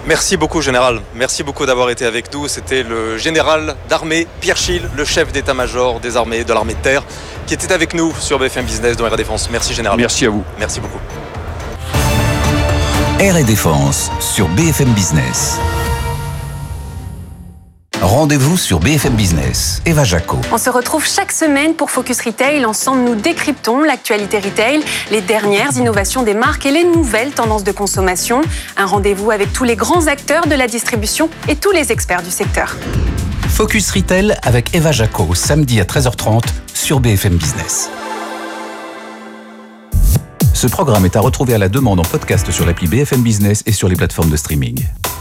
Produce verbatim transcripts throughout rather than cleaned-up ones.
Merci beaucoup, Général. Merci beaucoup d'avoir été avec nous. C'était le général d'armée Pierre Schill, le chef d'état-major des armées, de l'armée de terre, qui était avec nous sur B F M Business dans Air et Défense. Merci, Général. Merci à vous. Merci beaucoup. Air et Défense sur B F M Business. Rendez-vous sur B F M Business. Eva Jaco. On se retrouve chaque semaine pour Focus Retail. Ensemble, nous décryptons l'actualité retail, les dernières innovations des marques et les nouvelles tendances de consommation. Un rendez-vous avec tous les grands acteurs de la distribution et tous les experts du secteur. Focus Retail avec Eva Jaco, samedi à treize heures trente sur B F M Business. Ce programme est à retrouver à la demande en podcast sur l'appli B F M Business et sur les plateformes de streaming.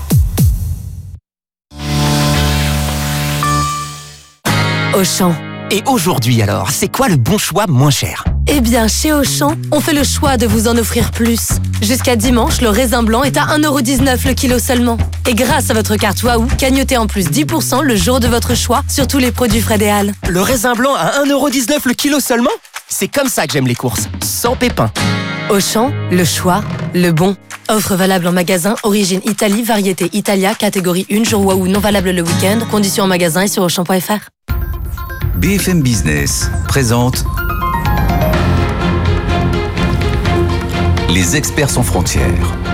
Auchan. Et aujourd'hui alors, c'est quoi le bon choix moins cher ? Eh bien, chez Auchan, on fait le choix de vous en offrir plus. Jusqu'à dimanche, le raisin blanc est à un euro dix-neuf le kilo seulement. Et grâce à votre carte Waouh, cagnotez en plus dix pour cent le jour de votre choix sur tous les produits Fred et Hall. Le raisin blanc à un euro dix-neuf le kilo seulement ? C'est comme ça que j'aime les courses, sans pépins. Auchan, le choix, le bon. Offre valable en magasin, origine Italie, variété Italia, catégorie un, jour Waouh, non valable le week-end. Conditions en magasin et sur auchan point f r. B F M Business présente Les experts sans frontières.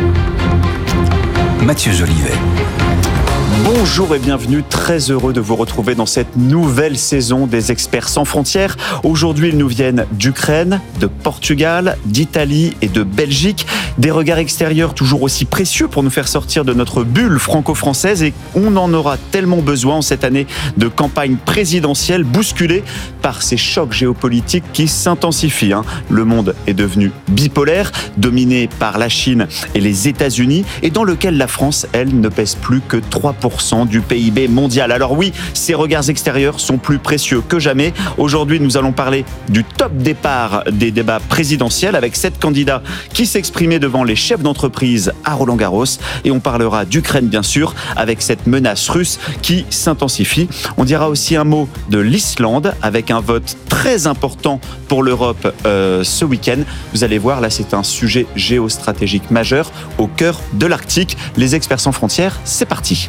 Mathieu Jolivet. Bonjour et bienvenue, très heureux de vous retrouver dans cette nouvelle saison des Experts sans frontières. Aujourd'hui, ils nous viennent d'Ukraine, de Portugal, d'Italie et de Belgique. Des regards extérieurs toujours aussi précieux pour nous faire sortir de notre bulle franco-française, et on en aura tellement besoin en cette année de campagne présidentielle bousculée par ces chocs géopolitiques qui s'intensifient. Le monde est devenu bipolaire, dominé par la Chine et les États-Unis, et dans lequel la France, elle, ne pèse plus que trois pour cent du P I B mondial. Alors oui, ces regards extérieurs sont plus précieux que jamais. Aujourd'hui, nous allons parler du top départ des débats présidentiels avec sept candidats qui s'exprimaient devant les chefs d'entreprise à Roland-Garros, et on parlera d'Ukraine bien sûr avec cette menace russe qui s'intensifie. On dira aussi un mot de l'Islande avec un vote très important pour l'Europe euh, ce week-end. Vous allez voir, là c'est un sujet géostratégique majeur au cœur de l'Arctique. Les experts sans frontières, c'est parti.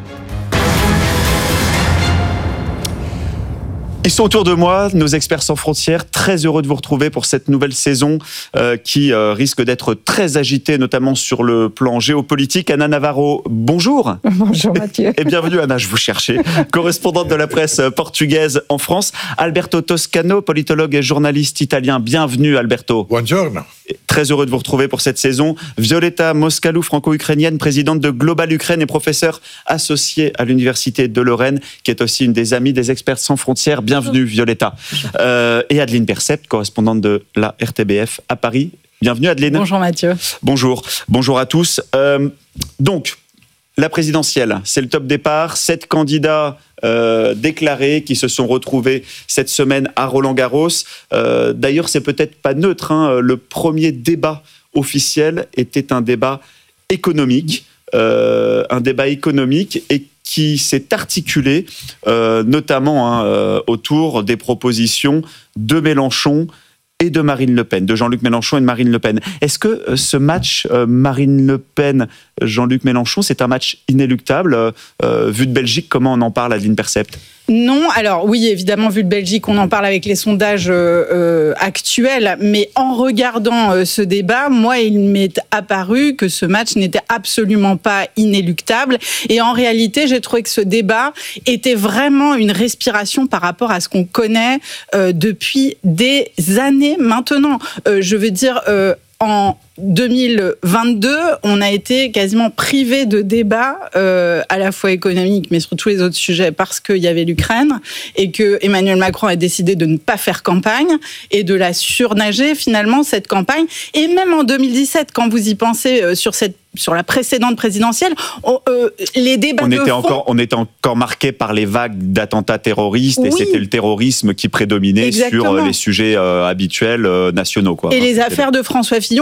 Ils sont autour de moi, nos experts sans frontières. Très heureux de vous retrouver pour cette nouvelle saison euh, qui euh, risque d'être très agitée, notamment sur le plan géopolitique. Anna Navarro, bonjour. Bonjour Mathieu. Et bienvenue Anna, je vous cherchais. Correspondante de la presse portugaise en France. Alberto Toscano, politologue et journaliste italien. Bienvenue Alberto. Buongiorno. Très heureux de vous retrouver pour cette saison. Violeta Moscalou, franco-ukrainienne, présidente de Global Ukraine et professeure associée à l'Université de Lorraine, qui est aussi une des amies des experts sans frontières. Bienvenue Violeta. Euh, et Adeline Percept, correspondante de la R T B F à Paris. Bienvenue Adeline. Bonjour Mathieu. Bonjour. Bonjour à tous. Euh, donc, la présidentielle, c'est le top départ. Sept candidats euh, déclarés qui se sont retrouvés cette semaine à Roland-Garros. Euh, d'ailleurs, c'est peut-être pas neutre. Hein. Le premier débat officiel était un débat économique. Euh, un débat économique et qui s'est articulé euh, notamment hein, euh, autour des propositions de Mélenchon et de Marine Le Pen, de Jean-Luc Mélenchon et de Marine Le Pen. Est-ce que euh, ce match euh, Marine Le Pen, Jean-Luc Mélenchon, c'est un match inéluctable euh, vu de Belgique? Comment on en parle, Adeline Percept? Non, alors oui, évidemment, vu de Belgique, on en parle avec les sondages euh, actuels, mais en regardant euh, ce débat, moi, il m'est apparu que ce match n'était absolument pas inéluctable, et en réalité, j'ai trouvé que ce débat était vraiment une respiration par rapport à ce qu'on connaît euh, depuis des années maintenant. Euh, je veux dire... Euh, En deux mille vingt-deux, on a été quasiment privé de débats, euh, à la fois économiques, mais sur tous les autres sujets, parce qu'il y avait l'Ukraine, et que Emmanuel Macron a décidé de ne pas faire campagne, et de la surnager, finalement, cette campagne. Et même en deux mille dix-sept, quand vous y pensez, euh, sur cette sur la précédente présidentielle, on, euh, les débats on de était fond... encore, on était encore marqué par les vagues d'attentats terroristes, oui. Et c'était le terrorisme qui prédominait. Exactement. Sur les sujets euh, habituels euh, nationaux. Quoi. Et les affaires de François Fillon qui ont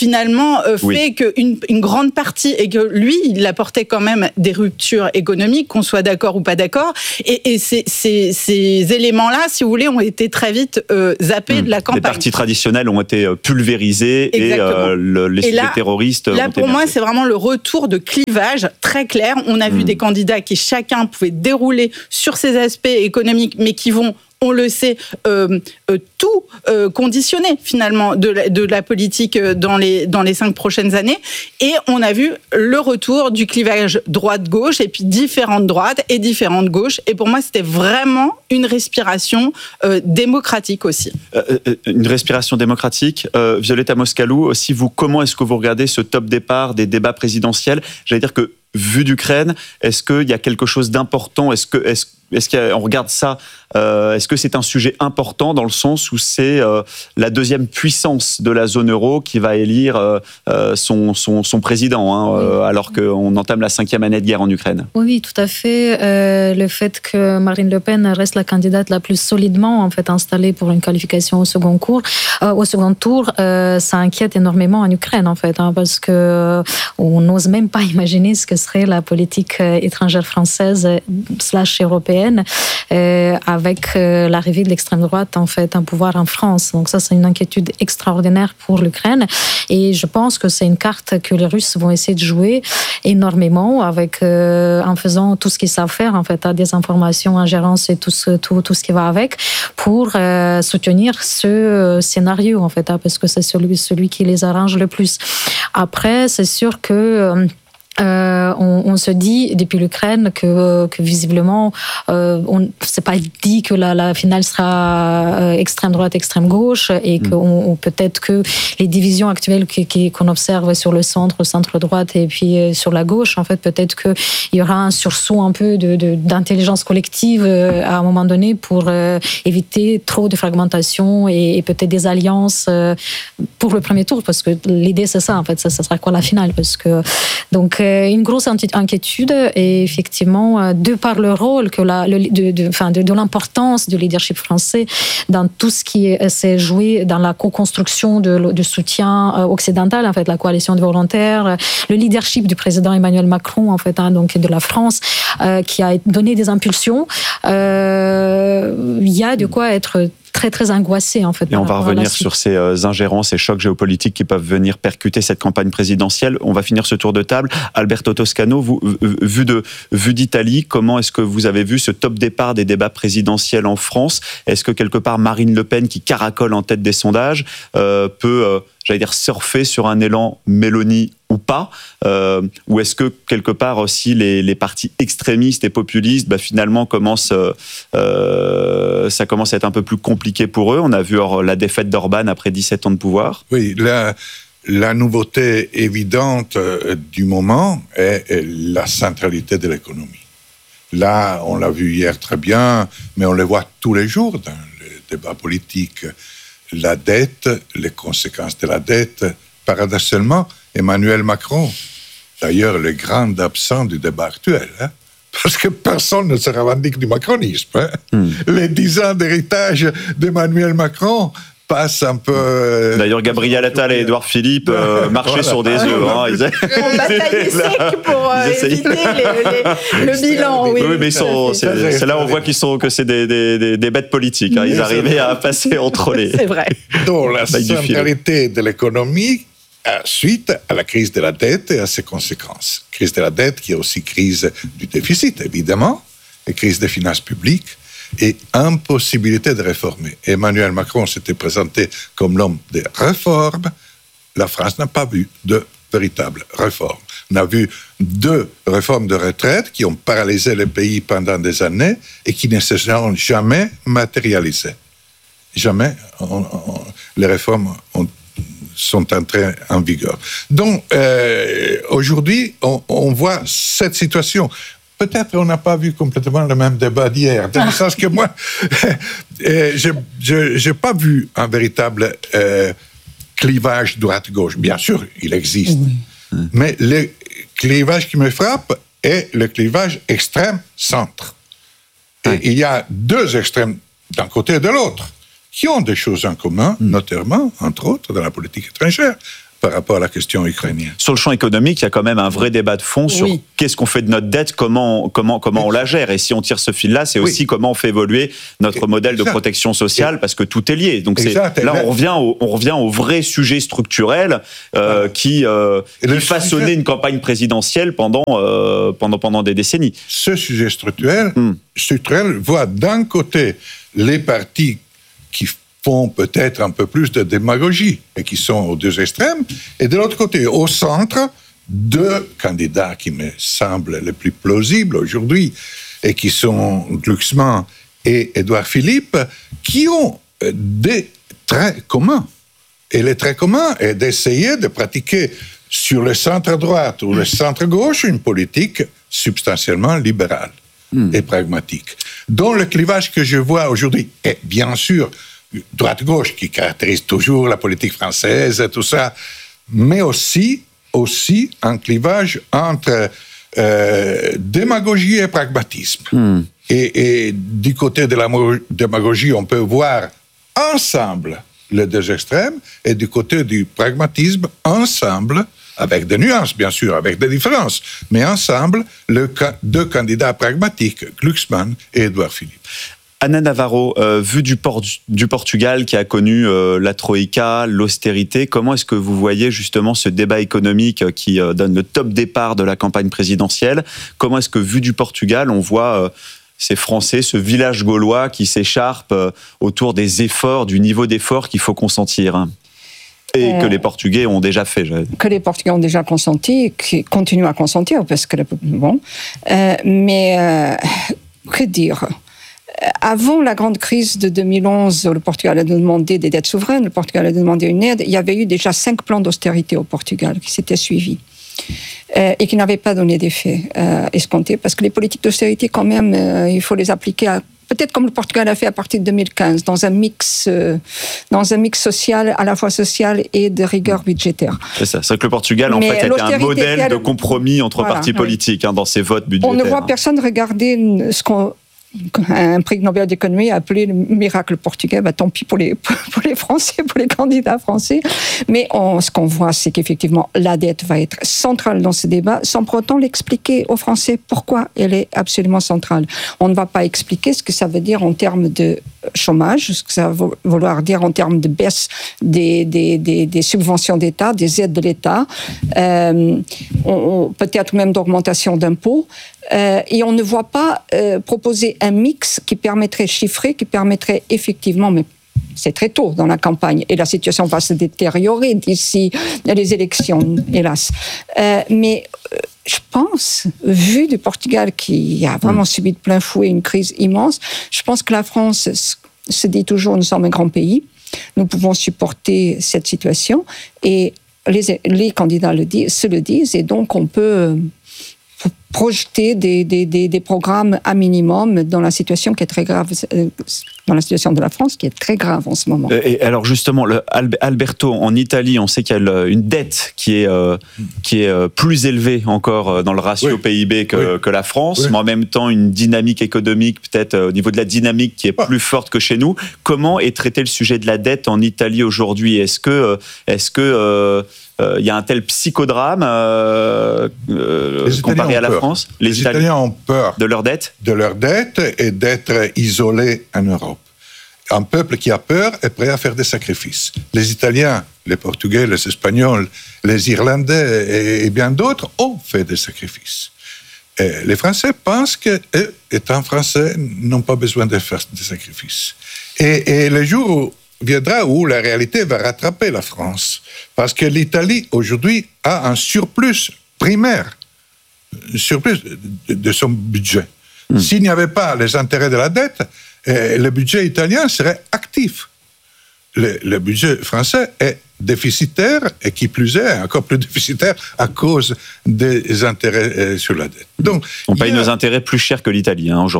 finalement euh, fait oui. qu'une une grande partie, et que lui, il apportait quand même des ruptures économiques, qu'on soit d'accord ou pas d'accord, et, et ces, ces, ces éléments-là, si vous voulez, ont été très vite euh, zappés mmh. de la campagne. Les partis traditionnels ont été pulvérisés. Exactement. Et euh, le, les, et là, les terroristes. Là, pour moi, c'est vraiment le retour de clivage très clair. On a mmh. vu des candidats qui chacun pouvait dérouler sur ces aspects économiques, mais qui vont, on le sait, euh, euh, tout euh, conditionner finalement de la, de la politique dans les, dans les cinq prochaines années. Et on a vu le retour du clivage droite-gauche, et puis différentes droites et différentes gauches. Et pour moi, c'était vraiment une respiration euh, démocratique aussi. Euh, une respiration démocratique. Euh, Violeta Moscalou, aussi, vous, comment est-ce que vous regardez ce top départ des débats présidentiels ? J'allais dire que, vu d'Ukraine, est-ce qu'il y a quelque chose d'important ? Est-ce que, est-ce, est-ce qu'on regarde ça euh, Est-ce que c'est un sujet important dans le sens où c'est euh, la deuxième puissance de la zone euro qui va élire euh, son, son, son président, hein, euh, oui. alors qu'on entame la cinquième année de guerre en Ukraine ? Oui, oui, tout à fait. Euh, le fait que Marine Le Pen reste la candidate la plus solidement en fait, installée pour une qualification au second, cours, euh, au second tour, euh, ça inquiète énormément en Ukraine, en fait, hein, parce qu'on n'ose même pas imaginer ce que serait la politique étrangère française slash européenne euh, avec euh, l'arrivée de l'extrême droite en fait un pouvoir en France. Donc ça, c'est une inquiétude extraordinaire pour l'Ukraine, et je pense que c'est une carte que les Russes vont essayer de jouer énormément avec euh, en faisant tout ce qu'ils savent faire en fait, à des informations, ingérence et tout ce tout tout ce qui va avec pour euh, soutenir ce euh, scénario en fait, hein, parce que c'est celui celui qui les arrange le plus. Après, c'est sûr que euh, Euh, on, on se dit depuis l'Ukraine que, que visiblement, euh, on s'est pas dit que la, la finale sera euh, extrême droite, extrême gauche, et que on, on, peut-être que les divisions actuelles qui, qui, qu'on observe sur le centre, centre droite et puis euh, sur la gauche, en fait, peut-être que il y aura un sursaut un peu de, de d'intelligence collective euh, à un moment donné pour euh, éviter trop de fragmentation et, et peut-être des alliances euh, pour le premier tour, parce que l'idée c'est ça en fait, ça, ça sera quoi la finale, parce que donc une grosse inquiétude, et effectivement, de par le rôle que la, le, de, de, enfin, de, de l'importance du leadership français dans tout ce qui s'est joué dans la co-construction de, de soutien occidental, en fait, la coalition de volontaires, le leadership du président Emmanuel Macron, en fait, hein, donc de la France, euh, qui a donné des impulsions. Euh, il y a de quoi être très très angoissé en fait. Et on va revenir sur ces euh, ingérences et chocs géopolitiques qui peuvent venir percuter cette campagne présidentielle. On va finir ce tour de table. Alberto Toscano, vous, vu de vu d'Italie, comment est-ce que vous avez vu ce top départ des débats présidentiels en France ? Est-ce que quelque part Marine Le Pen, qui caracole en tête des sondages, euh, peut, euh, j'allais dire, surfer sur un élan Mélanie ou pas, euh, ou est-ce que quelque part aussi les, les partis extrémistes et populistes, bah, finalement commencent, euh, ça commence à être un peu plus compliqué pour eux. On a vu or, la défaite d'Orban après dix-sept ans de pouvoir. Oui, la, la nouveauté évidente du moment est la centralité de l'économie. Là, on l'a vu hier très bien, mais on le voit tous les jours dans le débat politique. La dette, les conséquences de la dette, paradoxalement, Emmanuel Macron, d'ailleurs le grand absent du débat actuel, hein, parce que personne ne se revendique du macronisme. Hein. Mm. Les dix ans d'héritage d'Emmanuel Macron passent un peu... D'ailleurs, Gabriel Attal et Édouard Philippe euh, marchaient voilà. sur des œufs. Hein. Ils ont bataillé sec pour euh, éviter les, les, le bilan. Oui, oui mais ils sont, c'est, c'est là où on voit qu'ils sont, que c'est des, des, des bêtes politiques. Hein. Ils arrivaient à passer entre les... C'est vrai. Donc, la centralité de l'économie suite à la crise de la dette et à ses conséquences. Crise de la dette qui est aussi crise du déficit, évidemment, et crise des finances publiques, et impossibilité de réformer. Emmanuel Macron s'était présenté comme l'homme des réformes. La France n'a pas vu de véritables réformes. On a vu deux réformes de retraite qui ont paralysé le pays pendant des années et qui ne se sont jamais matérialisées. Jamais on, on, les réformes ont sont entrés en vigueur. Donc, euh, aujourd'hui, on, on voit cette situation. Peut-être on n'a pas vu complètement le même débat d'hier, dans le sens que moi, euh, je n'ai pas vu un véritable euh, clivage droite-gauche. Bien sûr, il existe. Oui. Mais le clivage qui me frappe est le clivage extrême-centre. Et oui. Il y a deux extrêmes d'un côté et de l'autre, qui ont des choses en commun, mm. notamment, entre autres, dans la politique étrangère. par rapport à la question ukrainienne. Sur le champ économique, il y a quand même un vrai débat de fond sur oui. qu'est-ce qu'on fait de notre dette, comment, comment, comment on la gère. Et si on tire ce fil-là, c'est oui. aussi comment on fait évoluer notre modèle exact. de protection sociale, parce que tout est lié. Donc c'est, là, on revient, au, on revient au vrai sujet structurel euh, qui, euh, qui façonnait sujet... une campagne présidentielle pendant, euh, pendant, pendant des décennies. Ce sujet structurel, hmm. structurel voit d'un côté les partis qui font peut-être un peu plus de démagogie et qui sont aux deux extrêmes, et de l'autre côté, au centre, deux candidats qui me semblent les plus plausibles aujourd'hui, et qui sont Glucksmann et Édouard Philippe, qui ont des traits communs. Et les traits communs est d'essayer de pratiquer sur le centre-droite ou le centre-gauche une politique substantiellement libérale mmh. et pragmatique, dont le clivage que je vois aujourd'hui est bien sûr droite-gauche, qui caractérise toujours la politique française et tout ça, mais aussi, aussi un clivage entre euh, démagogie et pragmatisme. Mm. Et, et du côté de la démagogie, on peut voir ensemble les deux extrêmes, et du côté du pragmatisme, ensemble, avec des nuances, bien sûr, avec des différences, mais ensemble, les deux candidats pragmatiques, Glucksmann et Édouard Philippe. Ana Navarro, euh, vu du, port, du Portugal qui a connu euh, la Troïka, l'austérité, comment est-ce que vous voyez justement ce débat économique qui euh, donne le top départ de la campagne présidentielle? Comment est-ce que, vu du Portugal, on voit euh, ces Français, ce village gaulois qui s'écharpe euh, autour des efforts, du niveau d'effort qu'il faut consentir et euh, que les Portugais ont déjà fait? Que les Portugais ont déjà consenti, qui continuent à consentir, parce que... Bon, euh, mais euh, que dire? Avant la grande crise de deux mille onze, où le Portugal a demandé des dettes souveraines, le Portugal a demandé une aide, il y avait eu déjà cinq plans d'austérité au Portugal qui s'étaient suivis euh, et qui n'avaient pas donné d'effet euh, escompté, parce que les politiques d'austérité, quand même, euh, il faut les appliquer à, peut-être comme le Portugal a fait à partir de deux mille quinze, dans un mix, euh, dans un mix social, à la fois social et de rigueur budgétaire. C'est ça, c'est vrai que le Portugal, en Mais fait, était un modèle elle, de compromis entre voilà, partis politiques oui. hein, dans ses votes budgétaires. On ne voit personne regarder ce qu'on... Un prix Nobel d'économie a appelé le miracle portugais. Bah, tant pis pour les, pour les Français, pour les candidats français. Mais on, ce qu'on voit, c'est qu'effectivement, la dette va être centrale dans ce débat, sans pour autant l'expliquer aux Français pourquoi elle est absolument centrale. On ne va pas expliquer ce que ça veut dire en termes de chômage, ce que ça va vouloir dire en termes de baisse des, des, des, des subventions d'État, des aides de l'État, euh, on, on, peut-être même d'augmentation d'impôts. Euh, et on ne voit pas euh, proposer un mix qui permettrait chiffrer, qui permettrait effectivement, mais c'est très tôt dans la campagne, et la situation va se détériorer d'ici les élections, hélas. Euh, mais euh, je pense, vu du Portugal qui a vraiment subi de plein fouet une crise immense, je pense que la France se dit toujours, nous sommes un grand pays, nous pouvons supporter cette situation, et les, les candidats le disent, se le disent, et donc on peut... projeter des, des, des, des programmes à minimum dans la situation qui est très grave, dans la situation de la France qui est très grave en ce moment. Et alors justement, le Alberto, en Italie, on sait qu'il y a une dette qui est, euh, qui est plus élevée encore dans le ratio oui. P I B que, oui. que la France, oui. mais en même temps une dynamique économique peut-être au niveau de la dynamique qui est plus forte que chez nous. Comment est traité le sujet de la dette en Italie aujourd'hui? Est-ce que, est-ce que euh, il euh, y a un tel psychodrame euh, euh, comparé à la peur. France? Les, les Italiens, Italiens ont peur de leur dette, de leur dette et d'être isolés en Europe. Un peuple qui a peur est prêt à faire des sacrifices. Les Italiens, les Portugais, les Espagnols, les Irlandais et, et bien d'autres ont fait des sacrifices. Et les Français pensent qu'eux, étant Français, n'ont pas besoin de faire des sacrifices. Et, et le jour où viendra où la réalité va rattraper la France. Parce que l'Italie, aujourd'hui, a un surplus primaire, un surplus de, de son budget. Mmh. S'il n'y avait pas les intérêts de la dette, eh, le budget italien serait actif. Le, le budget français est déficitaire, et qui plus est, encore plus déficitaire à cause des intérêts euh, sur la dette. Donc, on paye a... nos intérêts plus cher que l'Italie hein, aujourd'hui.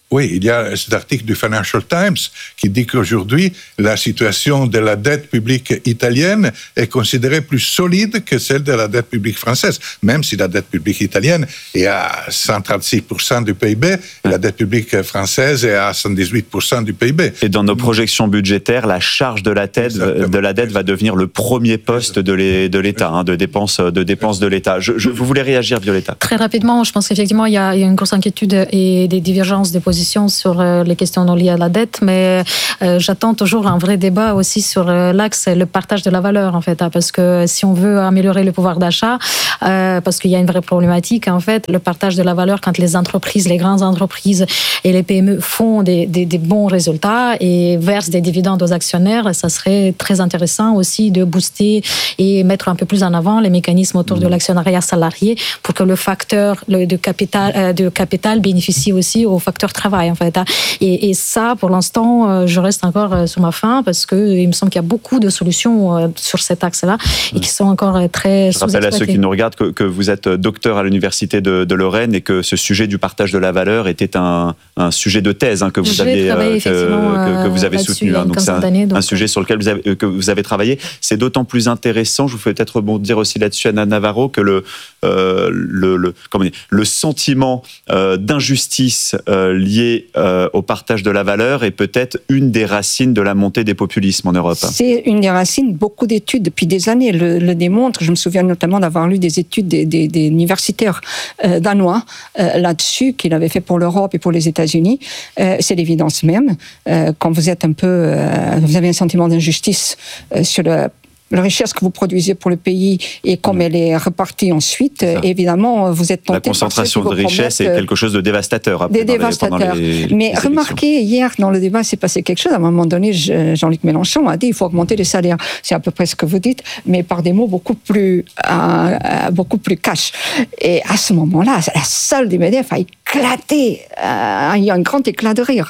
Oui, il y a cet article du Financial Times qui dit qu'aujourd'hui, la situation de la dette publique italienne est considérée plus solide que celle de la dette publique française. Même si la dette publique italienne est à cent trente-six pour cent du P I B, ouais. La dette publique française est à cent dix-huit pour cent du P I B. Et dans nos projections budgétaires, la charge de la dette, de la dette va devenir le premier poste de l'État, hein, de dépenses de, dépenses de l'État. Je, je, vous voulez réagir, Violetta ? Très rapidement, je pense qu'effectivement, il y a, il y a une grosse inquiétude et des divergences de positions sur les questions non liées à la dette, mais euh, j'attends toujours un vrai débat aussi sur l'axe, le partage de la valeur, en fait, hein, parce que si on veut améliorer le pouvoir d'achat, euh, parce qu'il y a une vraie problématique, en fait, le partage de la valeur quand les entreprises, les grandes entreprises et les P M E font des, des, des bons résultats et versent des dividendes aux actionnaires, ça serait très intéressant aussi de booster et mettre un peu plus en avant les mécanismes autour de l'actionnariat salarié pour que le facteur de capital, euh, de capital bénéficie aussi au facteur travail. En fait. Et, et ça, pour l'instant, je reste encore sur ma faim parce qu'il me semble qu'il y a beaucoup de solutions sur cet axe-là et qui sont encore très Je rappelle à ceux qui nous regardent que, que vous êtes docteur à l'Université de, de Lorraine et que ce sujet du partage de la valeur était un, un sujet de thèse hein, que vous aviez, euh, que, que, que vous avez soutenu. Hein, donc c'est un, donc... un sujet sur lequel vous avez, que vous avez travaillé. C'est d'autant plus intéressant, je vous fais peut-être rebondir aussi là-dessus, Anna Navarro, que le, euh, le, le, comment dire, le sentiment euh, d'injustice euh, lié Euh, au partage de la valeur est peut-être une des racines de la montée des populismes en Europe. C'est une des racines. Beaucoup d'études depuis des années le, le démontrent. Je me souviens notamment d'avoir lu des études des, des, des universitaires euh, danois euh, là-dessus, qu'il avait fait pour l'Europe et pour les États-Unis. Euh, c'est l'évidence même. Euh, quand vous êtes un peu, euh, vous avez un sentiment d'injustice euh, sur le la richesse que vous produisez pour le pays et comme elle est repartie ensuite, évidemment, vous êtes tenté. La concentration de richesse est quelque chose de dévastateur. Après, des dévastateurs. Les, Mais les remarquez, hier, dans le débat, s'est passé quelque chose. À un moment donné, Jean-Luc Mélenchon a dit qu'il faut augmenter les salaires. C'est à peu près ce que vous dites, mais par des mots beaucoup plus, euh, beaucoup plus cash. Et à ce moment-là, la salle du M E D E F a éclaté. Euh, il y a un grand éclat de rire.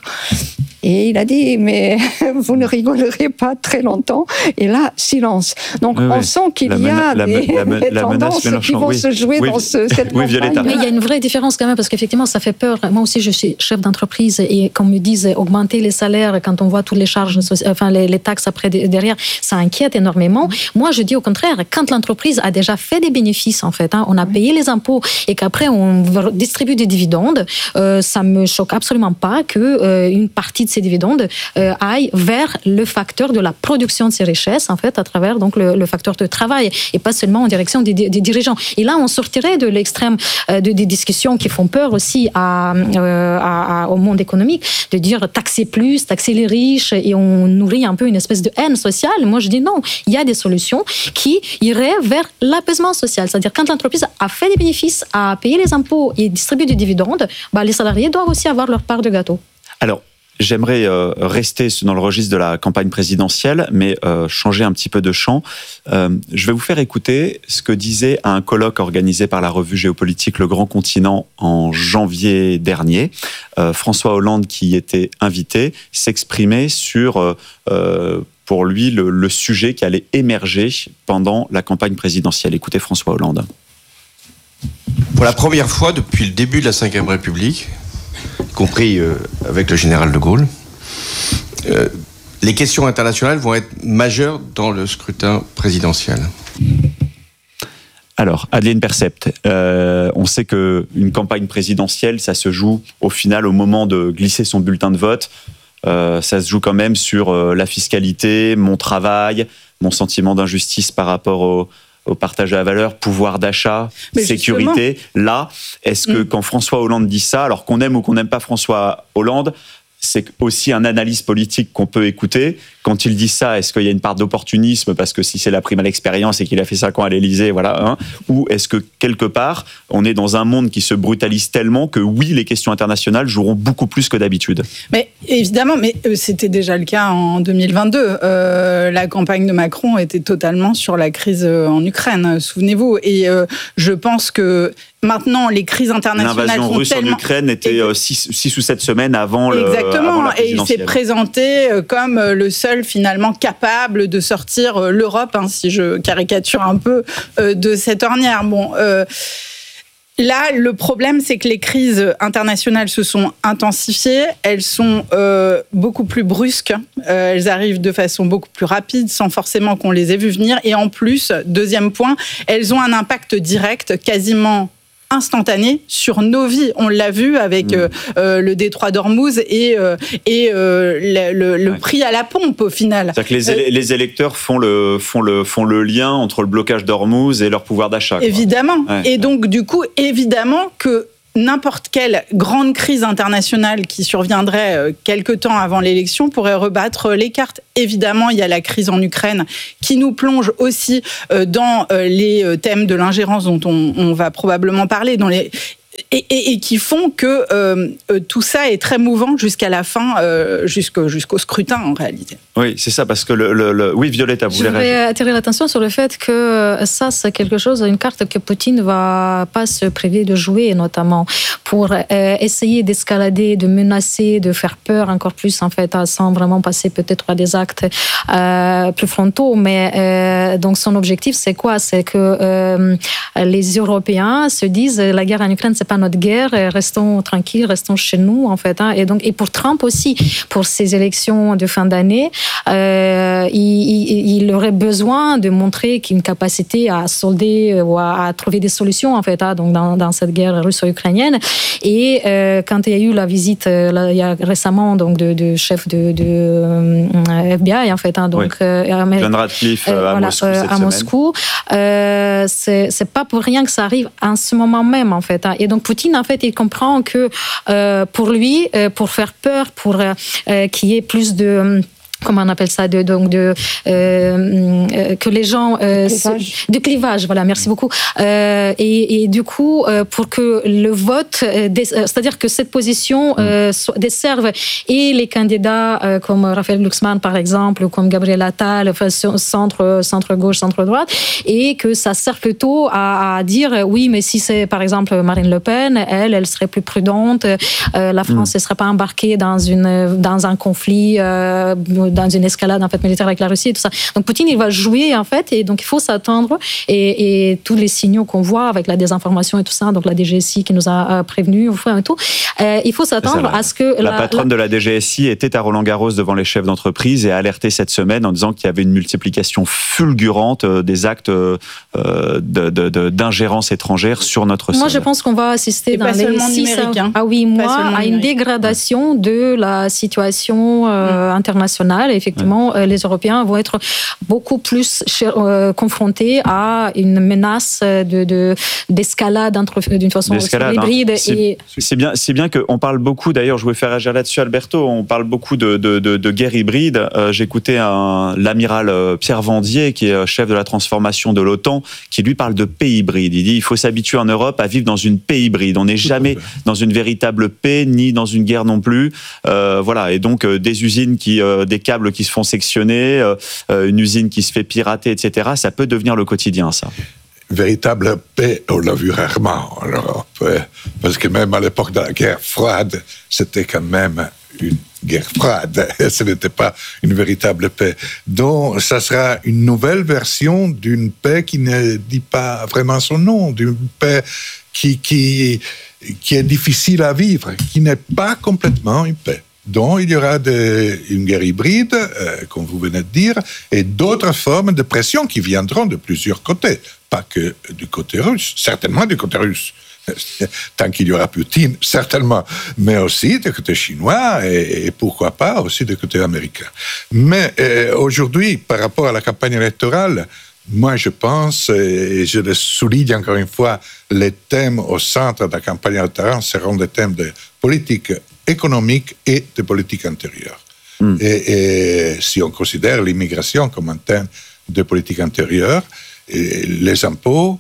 Et il a dit, mais vous ne rigolerez pas très longtemps. Et là, silence. Donc, oui, on oui. sent qu'il la y a la, des, la, la, des la tendances qui vont oui. se jouer oui. dans ce, cette oui, campagne. Mais il y a une vraie différence quand même, parce qu'effectivement, ça fait peur. Moi aussi, je suis chef d'entreprise et comme me disent, augmenter les salaires quand on voit toutes les charges, enfin, les, les taxes après derrière, ça inquiète énormément. Moi, je dis au contraire, quand l'entreprise a déjà fait des bénéfices, en fait, hein, on a payé les impôts et qu'après, on distribue des dividendes, euh, ça me choque absolument pas que euh, une partie de ces dividendes euh, aillent vers le facteur de la production de ces richesses, en fait, à travers donc le, le facteur de travail, et pas seulement en direction des, des dirigeants. Et là, on sortirait de l'extrême euh, de, des discussions qui font peur aussi à, euh, à, à, au monde économique, de dire taxer plus, taxer les riches, et on nourrit un peu une espèce de haine sociale. Moi, je dis non, il y a des solutions qui iraient vers l'apaisement social. C'est-à-dire, quand l'entreprise a fait des bénéfices, a payé les impôts et distribué des dividendes, bah, les salariés doivent aussi avoir leur part de gâteau. Alors, j'aimerais euh, rester dans le registre de la campagne présidentielle, mais euh, changer un petit peu de champ. Euh, je vais vous faire écouter ce que disait à un colloque organisé par la revue géopolitique Le Grand Continent en janvier dernier. Euh, François Hollande, qui était invité, s'exprimait sur, euh, euh, pour lui, le, le sujet qui allait émerger pendant la campagne présidentielle. Écoutez François Hollande. Pour la première fois depuis le début de la cinquième République, y compris euh, avec le général de Gaulle, euh, les questions internationales vont être majeures dans le scrutin présidentiel. Alors, Adeline Percept, euh, on sait qu'une campagne présidentielle, ça se joue au final au moment de glisser son bulletin de vote. Euh, ça se joue quand même sur euh, la fiscalité, mon travail, mon sentiment d'injustice par rapport au... au partage de la valeur, pouvoir d'achat, mais sécurité. Justement. Là, est-ce que mmh. quand François Hollande dit ça, alors qu'on aime ou qu'on n'aime pas François Hollande, c'est aussi un analyse politique qu'on peut écouter. Quand il dit ça, est-ce qu'il y a une part d'opportunisme parce que si c'est la prime à l'expérience et qu'il a fait cinq ans à l'Élysée, voilà, hein, ou est-ce que quelque part, on est dans un monde qui se brutalise tellement que oui, les questions internationales joueront beaucoup plus que d'habitude. Mais évidemment, mais c'était déjà le cas en deux mille vingt-deux. Euh, la campagne de Macron était totalement sur la crise en Ukraine, souvenez-vous. Et euh, je pense que maintenant, les crises internationales L'invasion sont russe tellement... en Ukraine était six ou sept semaines avant le Exactement, avant la et il s'est présenté comme le seul finalement capable de sortir l'Europe, hein, si je caricature un peu, euh, de cette ornière. Bon, euh, Là, le problème, c'est que les crises internationales se sont intensifiées. Elles sont euh, beaucoup plus brusques. Euh, elles arrivent de façon beaucoup plus rapide, sans forcément qu'on les ait vues venir. Et en plus, deuxième point, elles ont un impact direct, quasiment instantané sur nos vies. On l'a vu avec mmh. euh, le détroit d'Ormuz et, euh, et euh, le, le, le ouais. prix à la pompe au final. C'est-à-dire que les, éle- les électeurs font le, font, le, font le lien entre le blocage d'Ormuz et leur pouvoir d'achat. Évidemment. Ouais. Et donc du coup, évidemment que n'importe quelle grande crise internationale qui surviendrait quelque temps avant l'élection pourrait rebattre les cartes. Évidemment, il y a la crise en Ukraine qui nous plonge aussi dans les thèmes de l'ingérence dont on, on va probablement parler, dans les... Et, et, et qui font que euh, tout ça est très mouvant jusqu'à la fin, euh, jusqu'au, jusqu'au scrutin en réalité. Oui, c'est ça, parce que le, le, le... oui, Violetta, vous voulez réagir ? Je vais attirer l'attention sur le fait que ça, c'est quelque chose, une carte que Poutine ne va pas se priver de jouer, notamment pour euh, essayer d'escalader, de menacer, de faire peur encore plus, en fait, sans vraiment passer peut-être à des actes euh, plus frontaux. Mais euh, donc son objectif, c'est quoi ? C'est que euh, les Européens se disent la guerre en Ukraine, c'est pas notre guerre, restons tranquilles, restons chez nous, en fait. Hein. Et donc, et pour Trump aussi, pour ces élections de fin d'année, euh, il, il, il aurait besoin de montrer qu'il a une capacité à solder ou à, à trouver des solutions, en fait, hein, donc dans, dans cette guerre russo-ukrainienne. Et euh, quand il y a eu la visite, là, il y a récemment, donc, de, de chef de, de euh, F B I, en fait, hein, donc, oui. euh, John Ratcliffe euh, à voilà, Moscou, euh, à Moscou. Euh, c'est, c'est pas pour rien que ça arrive en ce moment même, en fait. Hein. Et donc, Poutine, en fait, il comprend que euh, pour lui, euh, pour faire peur, pour euh, qu'il y ait plus de... comment on appelle ça, de, donc de, euh, euh, que les gens... Euh, clivage. Se, de clivage, voilà, merci beaucoup. Euh, et, et du coup, euh, pour que le vote, euh, des, euh, c'est-à-dire que cette position euh, soit, desserve et les candidats euh, comme Raphaël Glucksmann, par exemple, ou comme Gabriel Attal, enfin, centre, centre-gauche, centre-droite, et que ça sert plutôt à, à dire, oui, mais si c'est, par exemple, Marine Le Pen, elle, elle serait plus prudente, euh, la France ne mmh. serait pas embarquée dans, une, dans un conflit... Euh, dans une escalade en fait militaire avec la Russie et tout ça. Donc Poutine il va jouer en fait et donc il faut s'attendre et, et tous les signaux qu'on voit avec la désinformation et tout ça, donc la D G S I qui nous a prévenus et tout, euh, il faut s'attendre ça, à ce que la, la patronne la... de la D G S I était à Roland-Garros devant les chefs d'entreprise et a alerté cette semaine en disant qu'il y avait une multiplication fulgurante des actes euh, de, de, de, d'ingérence étrangère sur notre sol. Moi je pense qu'on va assister et dans pas les seulement six numérique, hein. à huit mois à une numérique. dégradation de la situation euh, mmh. internationale. Et effectivement, ouais. les Européens vont être beaucoup plus euh, confrontés à une menace de, de, d'escalade entre, d'une façon hybride. Hein. C'est, et... c'est, bien, c'est bien qu'on parle beaucoup, d'ailleurs, je voulais faire réagir là-dessus, Alberto, on parle beaucoup de, de, de, de guerre hybride. Euh, j'écoutais un, l'amiral Pierre Vendier, qui est chef de la transformation de l'OTAN, qui lui parle de paix hybride. Il dit il faut s'habituer en Europe à vivre dans une paix hybride. On n'est jamais dans une véritable paix, ni dans une guerre non plus. Euh, voilà, et donc euh, des usines, qui, euh, des câbles qui se font sectionner, euh, une usine qui se fait pirater, et cetera. Ça peut devenir le quotidien, ça. Véritable paix, on l'a vu rarement en Europe, parce que même à l'époque de la guerre froide, c'était quand même une guerre froide, ce n'était pas une véritable paix. Donc, ça sera une nouvelle version d'une paix qui ne dit pas vraiment son nom, d'une paix qui, qui, qui est difficile à vivre, qui n'est pas complètement une paix. Donc, il y aura de, une guerre hybride, euh, comme vous venez de dire, et d'autres formes de pression qui viendront de plusieurs côtés. Pas que du côté russe, certainement du côté russe. Tant qu'il y aura Poutine, certainement. Mais aussi du côté chinois et, et pourquoi pas aussi du côté américain. Mais euh, aujourd'hui, par rapport à la campagne électorale, moi je pense, et je le souligne encore une fois, les thèmes au centre de la campagne électorale seront des thèmes de politique économique et de politique intérieure. Mm. Et, et si on considère l'immigration comme un thème de politique intérieure, les impôts,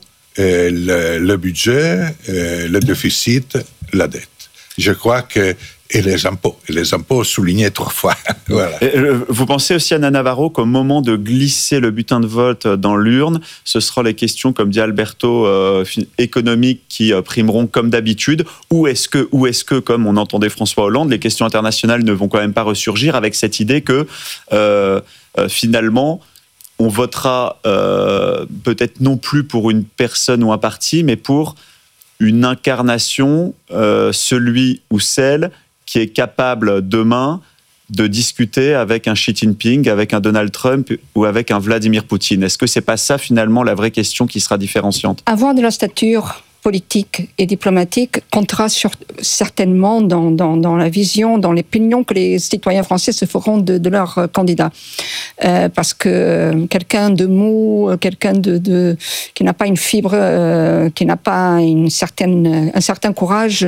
le, le budget, le déficit, la dette. Je crois que et les impôts, et les impôts soulignés trois fois. Voilà. Vous pensez aussi, Anna Navarro, qu'au moment de glisser le bulletin de vote dans l'urne, ce sera les questions, comme dit Alberto, euh, économiques qui euh, primeront comme d'habitude, ou est-ce que, ou est-ce que, comme on entendait François Hollande, les questions internationales ne vont quand même pas ressurgir avec cette idée que euh, euh, finalement on votera euh, peut-être non plus pour une personne ou un parti, mais pour une incarnation, euh, celui ou celle qui est capable demain de discuter avec un Xi Jinping, avec un Donald Trump ou avec un Vladimir Poutine. Est-ce que c'est pas ça finalement la vraie question qui sera différenciante ? Avoir de la stature politique et diplomatique comptera sur, certainement dans, dans, dans la vision, dans l'opinion que les citoyens français se feront de, de leurs candidats. Euh, parce que quelqu'un de mou, quelqu'un de, de, qui n'a pas une fibre, euh, qui n'a pas une certaine, un certain courage,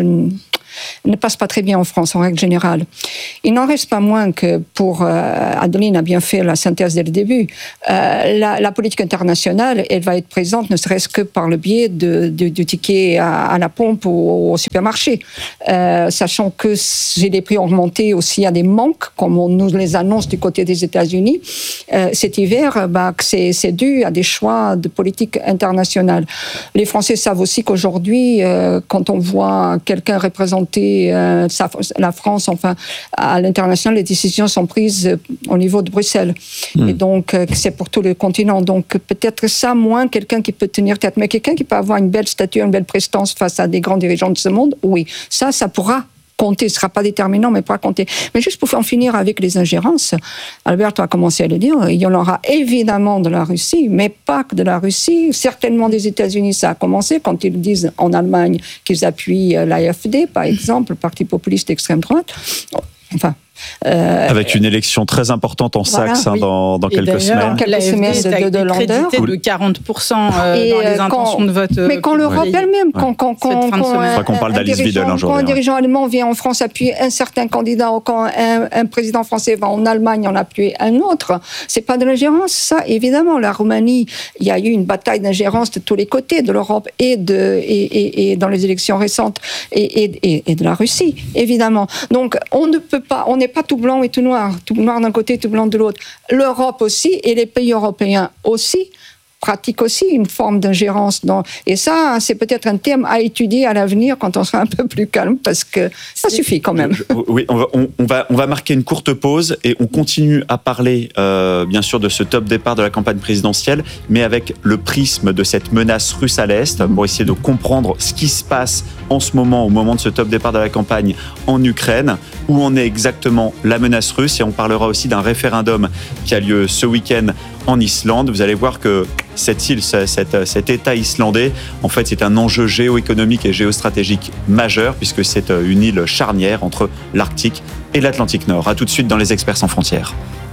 ne passe pas très bien en France, en règle générale. Il n'en reste pas moins que, pour euh, Adeline a bien fait la synthèse dès le début, euh, la, la politique internationale, elle va être présente ne serait-ce que par le biais de, de, du ticket à, à la pompe au, au supermarché. Euh, sachant que si les prix ont augmenté aussi à des manques, comme on nous les annonce du côté des États-Unis, euh, cet hiver, bah, c'est, c'est dû à des choix de politique internationale. Les Français savent aussi qu'aujourd'hui, euh, quand on voit quelqu'un représenter Euh, la France, enfin, à l'international, les décisions sont prises au niveau de Bruxelles. Mmh. Et donc, euh, c'est pour tout le continent. Donc, peut-être ça, moins quelqu'un qui peut tenir tête. Mais quelqu'un qui peut avoir une belle stature, une belle prestance face à des grands dirigeants de ce monde, oui. Ça, ça pourra compter. Ce ne sera pas déterminant, mais pourra compter. Mais juste pour en finir avec les ingérences, Alberto a commencé à le dire, il y en aura évidemment de la Russie, mais pas que de la Russie, certainement des États-Unis. Ça a commencé quand ils disent en Allemagne qu'ils appuient l'A F D, par exemple, le parti populiste d'extrême droite. Enfin, Euh, Avec une élection très importante en voilà, Saxe hein, oui. dans, dans quelques semaines. Quelques semaines de, de, de Landeur. de quarante pour cent euh, et dans les intentions quand, de vote. Mais quand l'Europe oui. elle-même, quand, quand, quand, quand, un, qu'on parle d'Alice Wiesel un jour. Quand un dirigeant allemand vient en France appuyer un certain candidat, ou quand un, un président français va en Allemagne en appuyer un autre, c'est pas de l'ingérence, ça, évidemment. La Roumanie, il y a eu une bataille d'ingérence de tous les côtés de l'Europe et, de, et, et, et dans les élections récentes et, et, et de la Russie, évidemment. Donc, on ne peut pas, on n'est pas tout blanc et tout noir. Noir, tout noir d'un côté, tout blanc de l'autre. L'Europe aussi, et les pays européens aussi, pratiquent aussi une forme d'ingérence. Dans... Et ça, c'est peut-être un thème à étudier à l'avenir quand on sera un peu plus calme, parce que ça suffit quand même. Oui, on va, on, on va, on va marquer une courte pause et on continue à parler, euh, bien sûr, de ce top départ de la campagne présidentielle, mais avec le prisme de cette menace russe à l'Est, pour essayer de comprendre ce qui se passe en ce moment, au moment de ce top départ de la campagne en Ukraine, où en est exactement la menace russe, et on parlera aussi d'un référendum qui a lieu ce week-end en Islande. Vous allez voir que cette île, cet, cet État islandais, en fait, c'est un enjeu géoéconomique et géostratégique majeur, puisque c'est une île charnière entre l'Arctique et l'Atlantique Nord. À tout de suite dans Les Experts sans frontières.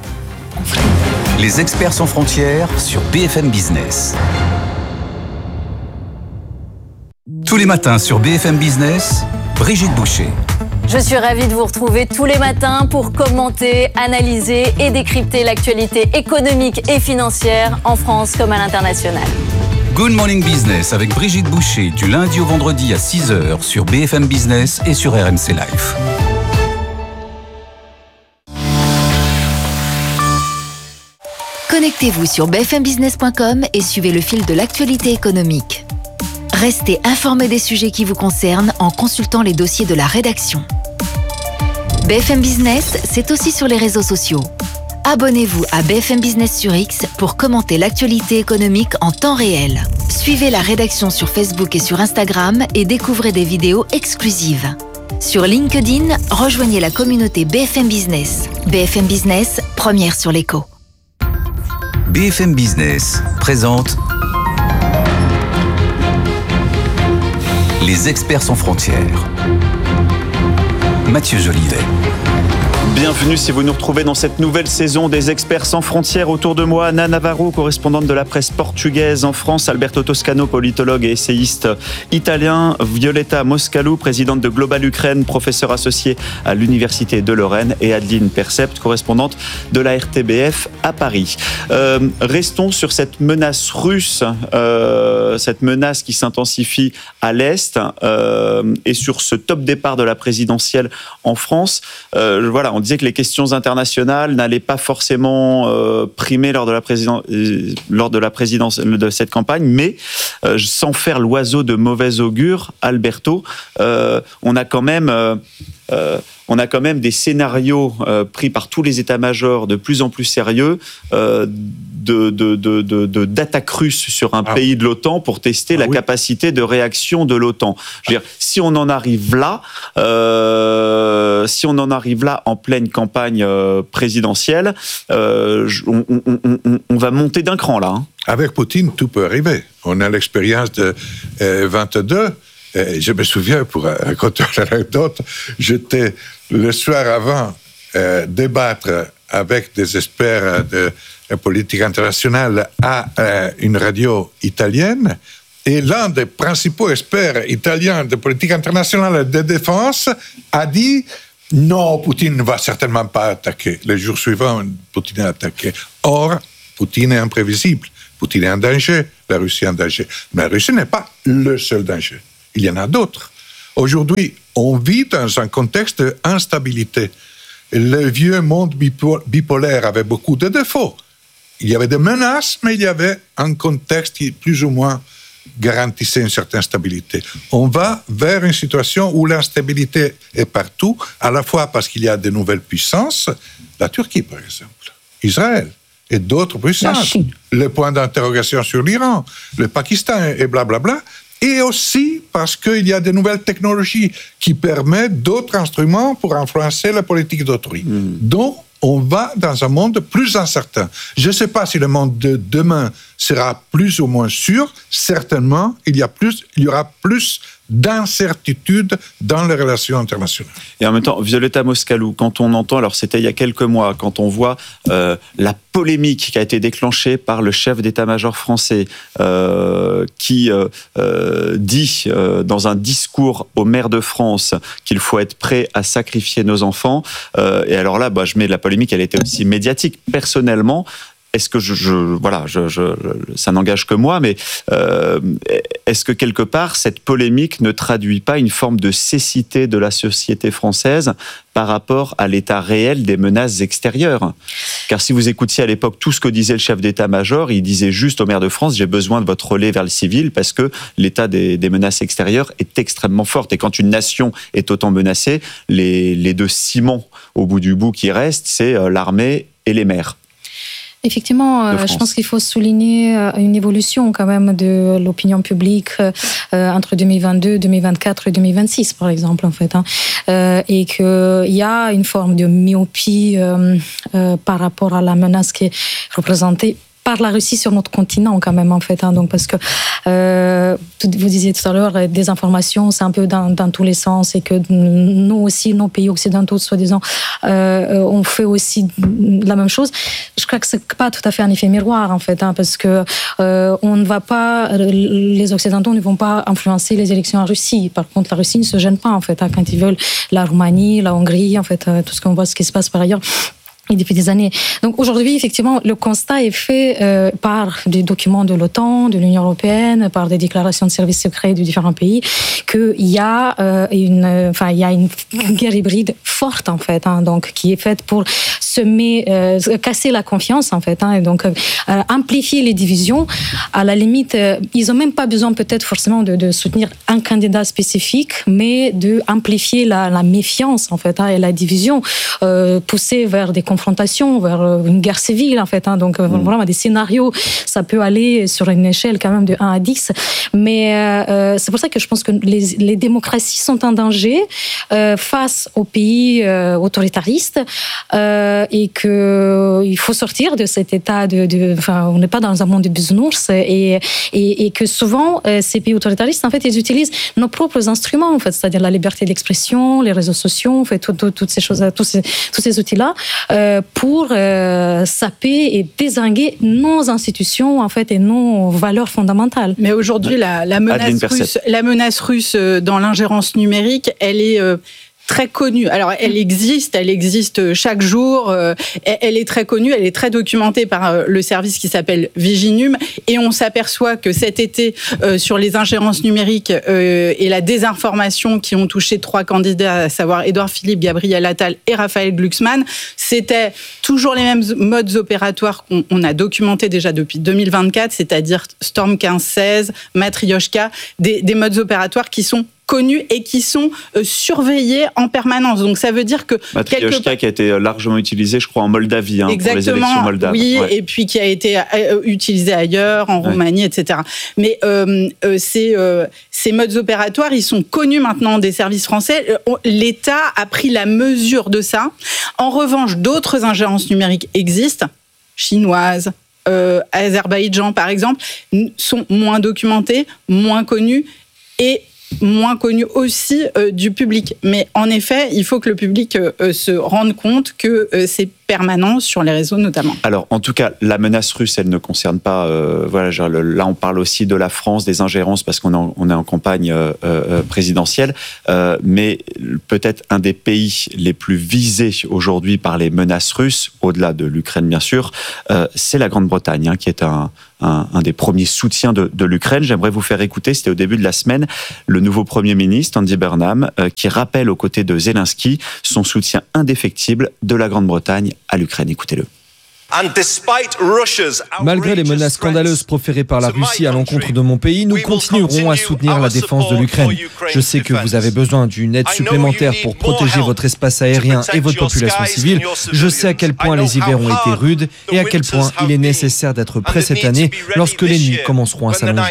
Les Experts sans frontières sur B F M Business. Tous les matins sur B F M Business, Brigitte Boucher. Je suis ravie de vous retrouver tous les matins pour commenter, analyser et décrypter l'actualité économique et financière en France comme à l'international. Good Morning Business avec Brigitte Boucher du lundi au vendredi à six heures sur B F M Business et sur R M C Live. Connectez-vous sur b f m business point com et suivez le fil de l'actualité économique. Restez informés des sujets qui vous concernent en consultant les dossiers de la rédaction. B F M Business, c'est aussi sur les réseaux sociaux. Abonnez-vous à B F M Business sur X pour commenter l'actualité économique en temps réel. Suivez la rédaction sur Facebook et sur Instagram et découvrez des vidéos exclusives. Sur LinkedIn, rejoignez la communauté B F M Business. B F M Business, première sur l'écho. B F M Business présente Les Experts sans frontières. Mathieu Jolivet. Bienvenue si vous nous retrouvez dans cette nouvelle saison des Experts sans frontières. Autour de moi, Anna Navarro, correspondante de la presse portugaise en France, Alberto Toscano, politologue et essayiste italien, Violetta Moscalou, présidente de Global Ukraine, professeure associée à l'Université de Lorraine, et Adeline Percept, correspondante de la R T B F à Paris. Euh, restons sur cette menace russe, euh, cette menace qui s'intensifie à l'Est, euh, et sur ce top départ de la présidentielle en France. Euh, voilà, on disait que les questions internationales n'allaient pas forcément euh, primer lors de la présidence, euh, lors de la présidence de cette campagne, mais euh, sans faire l'oiseau de mauvais augure, Alberto, euh, on a quand même euh, euh, on a quand même des scénarios euh, pris par tous les états-majors de plus en plus sérieux euh, de, de, de, de, de, d'attaque russe sur un ah. pays de l'OTAN pour tester ah, la oui. capacité de réaction de l'OTAN. Je veux dire, si on en arrive là, euh, si on en arrive là en pleine campagne euh, présidentielle, euh, on, on, on, on va monter d'un cran là. Hein. Avec Poutine, tout peut arriver. On a l'expérience de euh, vingt-deux. Et je me souviens, pour raconter l'anecdote, j'étais le soir avant euh, débattre avec des experts de la politique internationale à euh, une radio italienne. Et l'un des principaux experts italiens de politique internationale et de défense a dit « Non, Poutine ne va certainement pas attaquer ». Le jour suivant, Poutine a attaqué. Or, Poutine est imprévisible. Poutine est en danger, la Russie est en danger. Mais la Russie n'est pas le seul danger. Il y en a d'autres. Aujourd'hui, on vit dans un contexte d'instabilité. Le vieux monde bipolaire avait beaucoup de défauts. Il y avait des menaces, mais il y avait un contexte qui, plus ou moins, garantissait une certaine stabilité. On va vers une situation où l'instabilité est partout, à la fois parce qu'il y a de nouvelles puissances, la Turquie, par exemple, Israël, et d'autres puissances. Le point d'interrogation sur l'Iran, le Pakistan, et blablabla. Bla bla. Et aussi parce qu'il y a de nouvelles technologies qui permettent d'autres instruments pour influencer la politique d'autrui. Mmh. Donc, on va dans un monde plus incertain. Je ne sais pas si le monde de demain sera plus ou moins sûr. Certainement, il y, a plus, il y aura plus d'incertitude dans les relations internationales. Et en même temps, Violeta Moscalou, quand on entend, alors c'était il y a quelques mois, quand on voit euh, la polémique qui a été déclenchée par le chef d'état-major français, euh, qui euh, euh, dit euh, dans un discours au maire de France qu'il faut être prêt à sacrifier nos enfants, euh, et alors là, bah, je mets la polémique, elle était aussi médiatique. Personnellement, est-ce que je, je voilà, je, je, ça n'engage que moi, mais euh, est-ce que quelque part cette polémique ne traduit pas une forme de cécité de la société française par rapport à l'état réel des menaces extérieures? Car si vous écoutiez à l'époque tout ce que disait le chef d'état-major, il disait juste au maire de France: j'ai besoin de votre relais vers le civil parce que l'état des, des menaces extérieures est extrêmement fort. Et quand une nation est autant menacée, les, les deux ciments au bout du bout qui restent, c'est l'armée et les maires. Effectivement, euh, je pense qu'il faut souligner une évolution quand même de l'opinion publique euh, entre deux mille vingt-deux, deux mille vingt-quatre et deux mille vingt-six, par exemple, en fait, hein, euh, et qu'il y a une forme de myopie euh, euh, par rapport à la menace qui est représentée par la Russie sur notre continent quand même en fait, hein, donc parce que euh, vous disiez tout à l'heure, des informations c'est un peu dans, dans tous les sens et que nous aussi, nos pays occidentaux soi-disant, euh, on fait aussi la même chose. Je crois que c'est pas tout à fait un effet miroir en fait, hein, parce que euh, on ne va pas, les Occidentaux ne vont pas influencer les élections en Russie. Par contre, la Russie ne se gêne pas en fait, hein, quand ils veulent la Roumanie, la Hongrie, en fait, tout ce qu'on voit, ce qui se passe par ailleurs. Et depuis des années. Donc aujourd'hui, effectivement, le constat est fait euh, par des documents de l'OTAN, de l'Union européenne, par des déclarations de services secrets de différents pays, qu'il y a euh, une, enfin, il y a une guerre hybride forte en fait, hein, donc qui est faite pour semer, euh, casser la confiance en fait, hein, et donc euh, amplifier les divisions. À la limite, euh, ils ont même pas besoin peut-être forcément de, de soutenir un candidat spécifique, mais de amplifier la, la méfiance en fait, hein, et la division, euh, pousser vers des confrontation, vers une guerre civile en fait, hein. Donc mmh. vraiment des scénarios, ça peut aller sur une échelle quand même de un à dix, mais euh, c'est pour ça que je pense que les, les démocraties sont en danger euh, face aux pays euh, autoritaristes euh, et qu'il faut sortir de cet état de, de enfin on n'est pas dans un monde de bisounours et, et, et que souvent euh, ces pays autoritaristes en fait ils utilisent nos propres instruments en fait, c'est-à-dire la liberté d'expression, les réseaux sociaux, en fait tout, tout, toutes ces choses, tous ces, tous ces outils là euh, pour euh, saper et dézinguer nos institutions en fait et nos valeurs fondamentales. Mais aujourd'hui, la, la menace russe, la menace russe dans l'ingérence numérique, elle est euh, très connue. Alors, elle existe, elle existe chaque jour. Euh, elle est très connue, elle est très documentée par euh, le service qui s'appelle Viginum. Et on s'aperçoit que cet été, euh, sur les ingérences numériques euh, et la désinformation qui ont touché trois candidats, à savoir Édouard Philippe, Gabriel Attal et Raphaël Glucksmann, c'était toujours les mêmes modes opératoires qu'on on a documentés déjà depuis deux mille vingt-quatre, c'est-à-dire Storm quinze seize, Matryoshka, des, des modes opératoires qui sont connus et qui sont euh, surveillés en permanence. Donc ça veut dire que Matryoshka quelque... qui a été largement utilisé, je crois, en Moldavie, hein, pour les élections moldaves. Oui, ouais. et puis qui a été euh, utilisé ailleurs, en ouais. Roumanie, et cetera. Mais euh, euh, ces, euh, ces modes opératoires, ils sont connus maintenant des services français. L'État a pris la mesure de ça. En revanche, d'autres ingérences numériques existent, chinoises, euh, Azerbaïdjan par exemple, sont moins documentées, moins connues et moins connu aussi euh, du public. Mais en effet, il faut que le public euh, se rende compte que euh, c'est permanent sur les réseaux notamment. Alors, en tout cas, la menace russe, elle ne concerne pas... Euh, voilà, genre, le, là, on parle aussi de la France, des ingérences, parce qu'on est en, on est en campagne euh, euh, présidentielle. Euh, mais peut-être un des pays les plus visés aujourd'hui par les menaces russes, au-delà de l'Ukraine, bien sûr, euh, c'est la Grande-Bretagne, hein, qui est un... Un, un des premiers soutiens de, de l'Ukraine. J'aimerais vous faire écouter, c'était au début de la semaine, le nouveau Premier ministre, Andy Burnham, euh, qui rappelle aux côtés de Zelensky son soutien indéfectible de la Grande-Bretagne à l'Ukraine. Écoutez-le. Malgré les menaces scandaleuses proférées par la Russie à l'encontre de mon pays, nous continuerons à soutenir la défense de l'Ukraine. Je sais que vous avez besoin d'une aide supplémentaire pour protéger votre espace aérien et votre population civile. Je sais à quel point les hivers ont été rudes et à quel point il est nécessaire d'être prêt cette année lorsque les nuits commenceront à s'allonger.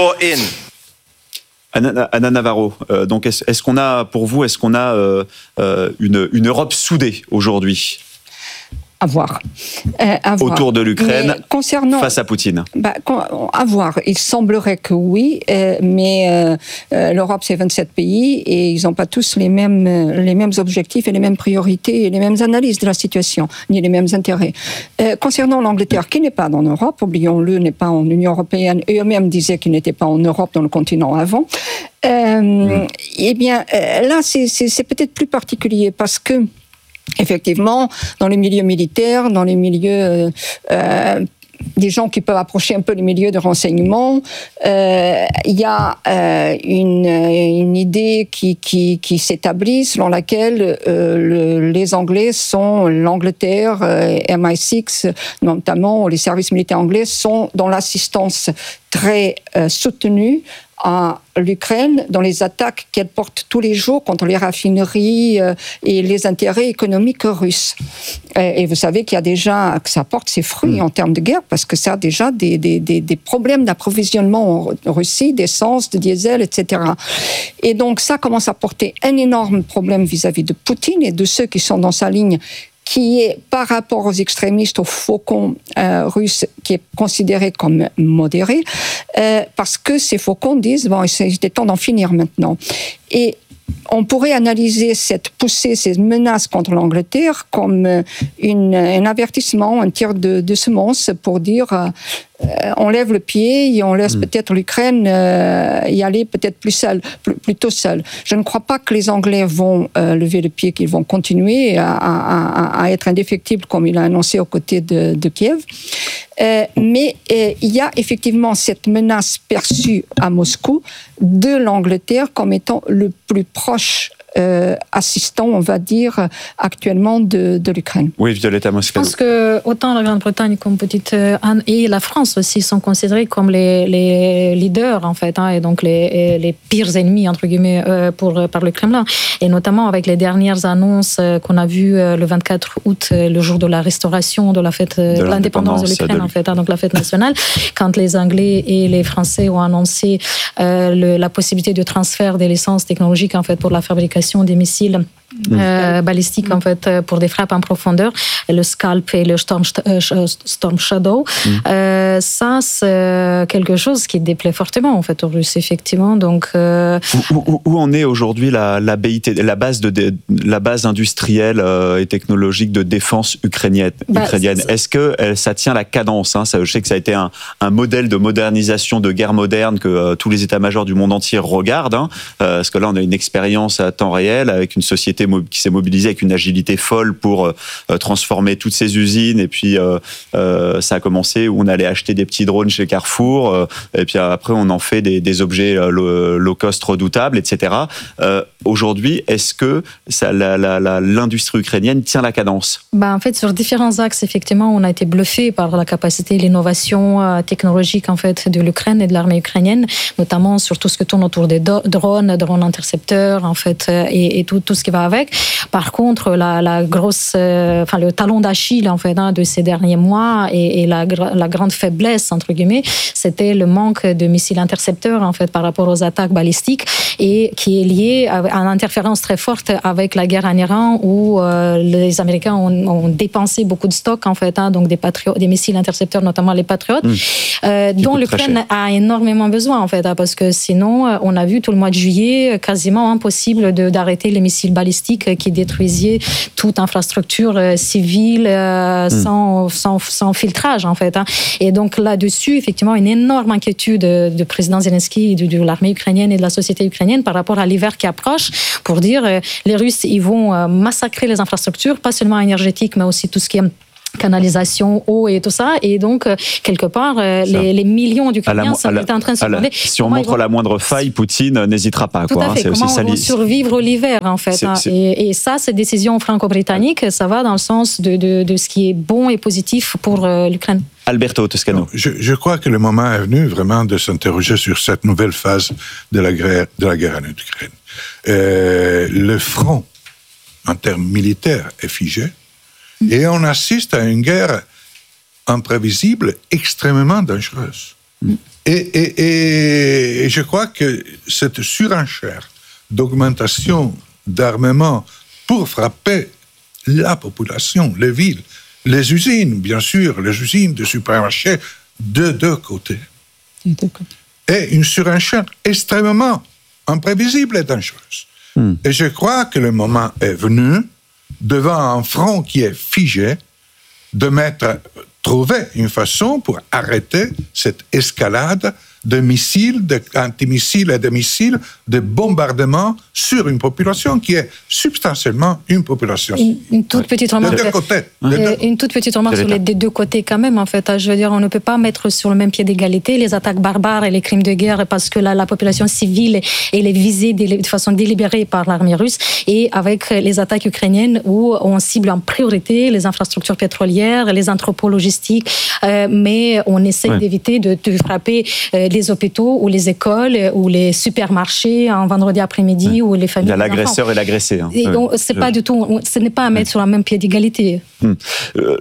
Anna, Anna Navarro, euh, donc est-ce, est-ce qu'on a, pour vous, est-ce qu'on a euh, euh, une, une Europe soudée aujourd'hui ? À voir. Euh, à voir. Autour de l'Ukraine, concernant, face à Poutine. Bah, à voir. Il semblerait que oui, euh, mais euh, euh, l'Europe, c'est vingt-sept pays et ils n'ont pas tous les mêmes, les mêmes objectifs et les mêmes priorités et les mêmes analyses de la situation, ni les mêmes intérêts. Euh, concernant l'Angleterre, qui n'est pas dans l'Europe, oublions-le, n'est pas en Union européenne, et eux-mêmes disaient qu'ils n'étaient pas en Europe, dans le continent avant, euh, mmh. eh bien, euh, là, c'est, c'est, c'est peut-être plus particulier parce que effectivement, dans les milieux militaires, dans les milieux euh, des gens qui peuvent approcher un peu les milieux de renseignement, euh, il y a euh, une, une idée qui, qui, qui s'établit selon laquelle euh, le, les Anglais sont, l'Angleterre, euh, M I six notamment, les services militaires anglais sont dans l'assistance très euh, soutenue à l'Ukraine dans les attaques qu'elle porte tous les jours contre les raffineries euh, et les intérêts économiques russes. Et, et vous savez qu'il y a déjà, que ça porte ses fruits mmh. en termes de guerre, parce que ça a déjà des, des, des, des problèmes d'approvisionnement en Russie, d'essence, de diesel, et cetera. Et donc ça commence à porter un énorme problème vis-à-vis de Poutine et de ceux qui sont dans sa ligne, qui est, par rapport aux extrémistes, aux faucons euh, russes, qui est considéré comme modéré, euh, parce que ces faucons disent, bon, il est temps d'en finir maintenant. Et on pourrait analyser cette poussée, ces menaces contre l'Angleterre comme une, un avertissement, un tir de, de semonce pour dire euh, on lève le pied et on laisse mmh. peut-être l'Ukraine euh, y aller peut-être plus seul, plus, plutôt seul. Je ne crois pas que les Anglais vont euh, lever le pied, qu'ils vont continuer à, à, à être indéfectibles comme il a annoncé aux côtés de, de Kiev. Euh, mais euh, il y a effectivement cette menace perçue à Moscou de l'Angleterre comme étant le plus proche Euh, assistant, on va dire, actuellement de, de l'Ukraine. Oui, Violetta Moscato. Je pense que autant la Grande-Bretagne comme petite Anne et la France aussi sont considérés comme les, les leaders en fait, hein, et donc les, les pires ennemis entre guillemets euh, pour par le Kremlin. Et notamment avec les dernières annonces euh, qu'on a vues euh, le vingt-quatre août, euh, le jour de la restauration de la fête euh, de, de l'indépendance de l'Ukraine, de... en fait, hein, donc la fête nationale, quand les Anglais et les Français ont annoncé euh, le, la possibilité de transfert des licences technologiques en fait pour la fabrication des missiles euh, balistiques en fait pour des frappes en profondeur, le Scalp et le Storm, Storm Shadow. Mm. Euh, ça c'est quelque chose qui déplaît fortement en fait aux Russes effectivement. Donc euh... où, où, où en est aujourd'hui la, la B I T, la base de la base industrielle et technologique de défense ukrainienne, bah, ukrainienne. C'est, c'est... Est-ce que ça tient la cadence, hein? Ça, je sais que ça a été un, un modèle de modernisation de guerre moderne que euh, tous les états-majors du monde entier regardent, hein, euh, parce que là on a une expérience à temps réel avec une société été, qui s'est mobilisé avec une agilité folle pour euh, transformer toutes ces usines. Et puis, euh, euh, ça a commencé où on allait acheter des petits drones chez Carrefour. Euh, et puis après, on en fait des, des objets low, low cost redoutables, et cetera. Euh, aujourd'hui, est-ce que ça, la, la, la, l'industrie ukrainienne tient la cadence? Ben, en fait, sur différents axes, effectivement, on a été bluffé par la capacité, l'innovation euh, technologique en fait de l'Ukraine et de l'armée ukrainienne, notamment sur tout ce qui tourne autour des do- drones, drones intercepteurs, en fait, euh, et, et tout, tout ce qui va avec. Par contre, la, la grosse, euh, enfin le talon d'Achille en fait hein, de ces derniers mois et, et la, la grande faiblesse entre guillemets, c'était le manque de missiles intercepteurs en fait par rapport aux attaques balistiques et qui est lié à, à une interférence très forte avec la guerre en Iran où euh, les Américains ont, ont dépensé beaucoup de stocks en fait, hein, donc des patriotes, des missiles intercepteurs, notamment les Patriotes, mmh. euh, dont l'Ukraine a énormément besoin en fait, hein, parce que sinon, on a vu tout le mois de juillet quasiment impossible de, d'arrêter les missiles balistiques qui détruisaient toute infrastructure euh, civile euh, mmh. sans, sans, sans filtrage en fait. Hein. Et donc là-dessus, effectivement, une énorme inquiétude du président Zelensky, de, de l'armée ukrainienne et de la société ukrainienne par rapport à l'hiver qui approche, pour dire euh, les Russes, ils vont euh, massacrer les infrastructures, pas seulement énergétiques, mais aussi tout ce qui est canalisation, eau et tout ça. Et donc, euh, quelque part, euh, les, les millions d'Ukrainiens sont la, en train de se demander... Si on montre vont... la moindre faille, Poutine n'hésitera pas. Tout quoi, à fait. Hein, c'est comment aussi ils vont survivre l'hiver, en fait. C'est, hein. c'est... Et, et ça, cette décision franco-britannique, ça va dans le sens de, de, de ce qui est bon et positif pour euh, l'Ukraine. Alberto Toscano. Je, je crois que le moment est venu vraiment de s'interroger sur cette nouvelle phase de la guerre, de la guerre en Ukraine. Euh, le front, en termes militaires, est figé. Et on assiste à une guerre imprévisible, extrêmement dangereuse. Mm. Et, et, et je crois que cette surenchère d'augmentation d'armement pour frapper la population, les villes, les usines, bien sûr, les usines de supermarchés, de deux côtés. De deux côtés. Et une surenchère extrêmement imprévisible et dangereuse. Mm. Et je crois que le moment est venu, devant un front qui est figé, de mettre, trouver une façon pour arrêter cette escalade de missiles, d'antimissiles et de missiles, de bombardements sur une population qui est substantiellement une population. Une, une toute petite remarque. De deux côtés. De deux... Une toute petite remarque sur les deux côtés quand même, en fait. Je veux dire, on ne peut pas mettre sur le même pied d'égalité les attaques barbares et les crimes de guerre parce que la, la population civile elle est visée de façon délibérée par l'armée russe et avec les attaques ukrainiennes où on cible en priorité les infrastructures pétrolières, les entrepôts logistiques, euh, mais on essaie ouais. d'éviter de, de frapper euh, les hôpitaux ou les écoles ou les supermarchés un vendredi après-midi ouais. ou les familles. Il y a l'agresseur enfants. Et l'agressé. Hein. Et donc, c'est Je... pas du tout, ce n'est pas à mettre ouais. sur le même pied d'égalité. Hum. Euh,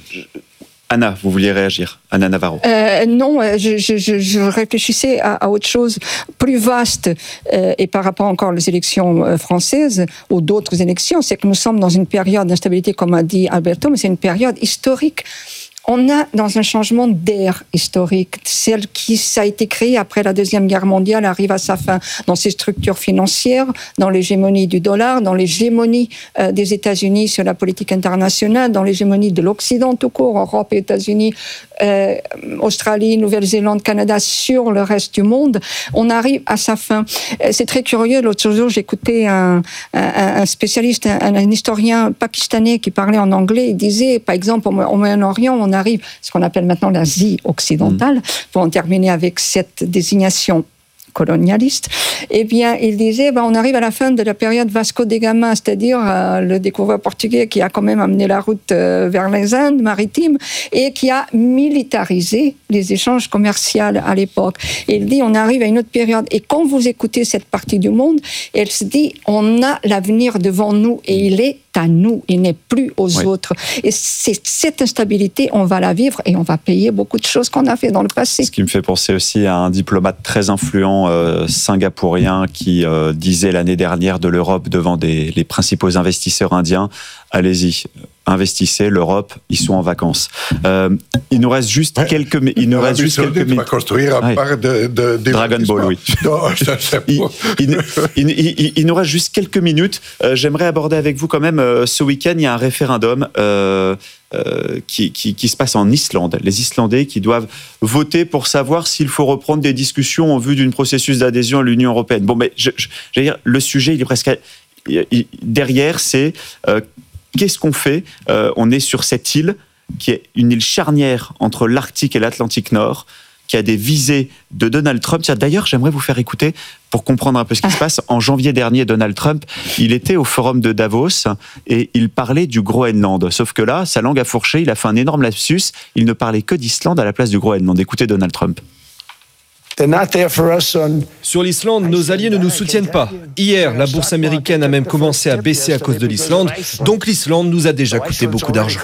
Anna, vous vouliez réagir? Anna Navarro. Euh, non, je, je, je réfléchissais à, à autre chose plus vaste euh, et par rapport encore aux élections françaises ou d'autres élections, c'est que nous sommes dans une période d'instabilité, comme a dit Alberto, mais c'est une période historique. On a dans un changement d'ère historique, celle qui ça a été créée après la Deuxième Guerre mondiale arrive à sa fin dans ses structures financières, dans l'hégémonie du dollar, dans l'hégémonie euh, des États-Unis sur la politique internationale, dans l'hégémonie de l'Occident tout court, Europe et États-Unis, euh, Australie, Nouvelle-Zélande, Canada sur le reste du monde. On arrive à sa fin. C'est très curieux. L'autre jour, j'écoutais un, un, un spécialiste, un, un historien pakistanais qui parlait en anglais. Il disait, par exemple, au Moyen-Orient, on arrive, ce qu'on appelle maintenant l'Asie occidentale, mmh. pour en terminer avec cette désignation colonialiste, eh bien, il disait, ben, on arrive à la fin de la période Vasco de Gama, c'est-à-dire euh, le découvreur portugais qui a quand même amené la route euh, vers les Indes maritimes et qui a militarisé les échanges commerciaux à l'époque. Et il dit, on arrive à une autre période. Et quand vous écoutez cette partie du monde, elle se dit, on a l'avenir devant nous et il est à nous, il n'est plus aux oui. autres. Et c'est cette instabilité, on va la vivre et on va payer beaucoup de choses qu'on a fait dans le passé. Ce qui me fait penser aussi à un diplomate très influent euh, singapourien qui euh, disait l'année dernière de l'Europe devant des, les principaux investisseurs indiens, allez-y, investissez, l'Europe, ils sont en vacances. Euh, il nous reste juste ouais. quelques, il nous reste juste quelques minutes. On va construire un ouais. parc de, de, de Dragon Ball, oui. Non, ça, c'est il, il, il, il, il nous reste juste quelques minutes. Euh, j'aimerais aborder avec vous quand même, euh, ce week-end, il y a un référendum euh, euh, qui, qui, qui se passe en Islande. Les Islandais qui doivent voter pour savoir s'il faut reprendre des discussions en vue d'un processus d'adhésion à l'Union européenne. Bon, mais je, je, je veux dire, le sujet, il est presque... derrière, c'est euh, qu'est-ce qu'on fait euh, On est sur cette île qui est une île charnière entre l'Arctique et l'Atlantique Nord, qui a des visées de Donald Trump. Tiens, d'ailleurs, j'aimerais vous faire écouter, pour comprendre un peu ce qui se passe. En janvier dernier, Donald Trump, il était au forum de Davos et il parlait du Groenland. Sauf que là, sa langue a fourché, il a fait un énorme lapsus. Il ne parlait que d'Islande à la place du Groenland. Écoutez Donald Trump. Sur l'Islande, nos alliés ne nous soutiennent pas. Hier, la bourse américaine a même commencé à baisser à cause de l'Islande, donc l'Islande nous a déjà coûté beaucoup d'argent.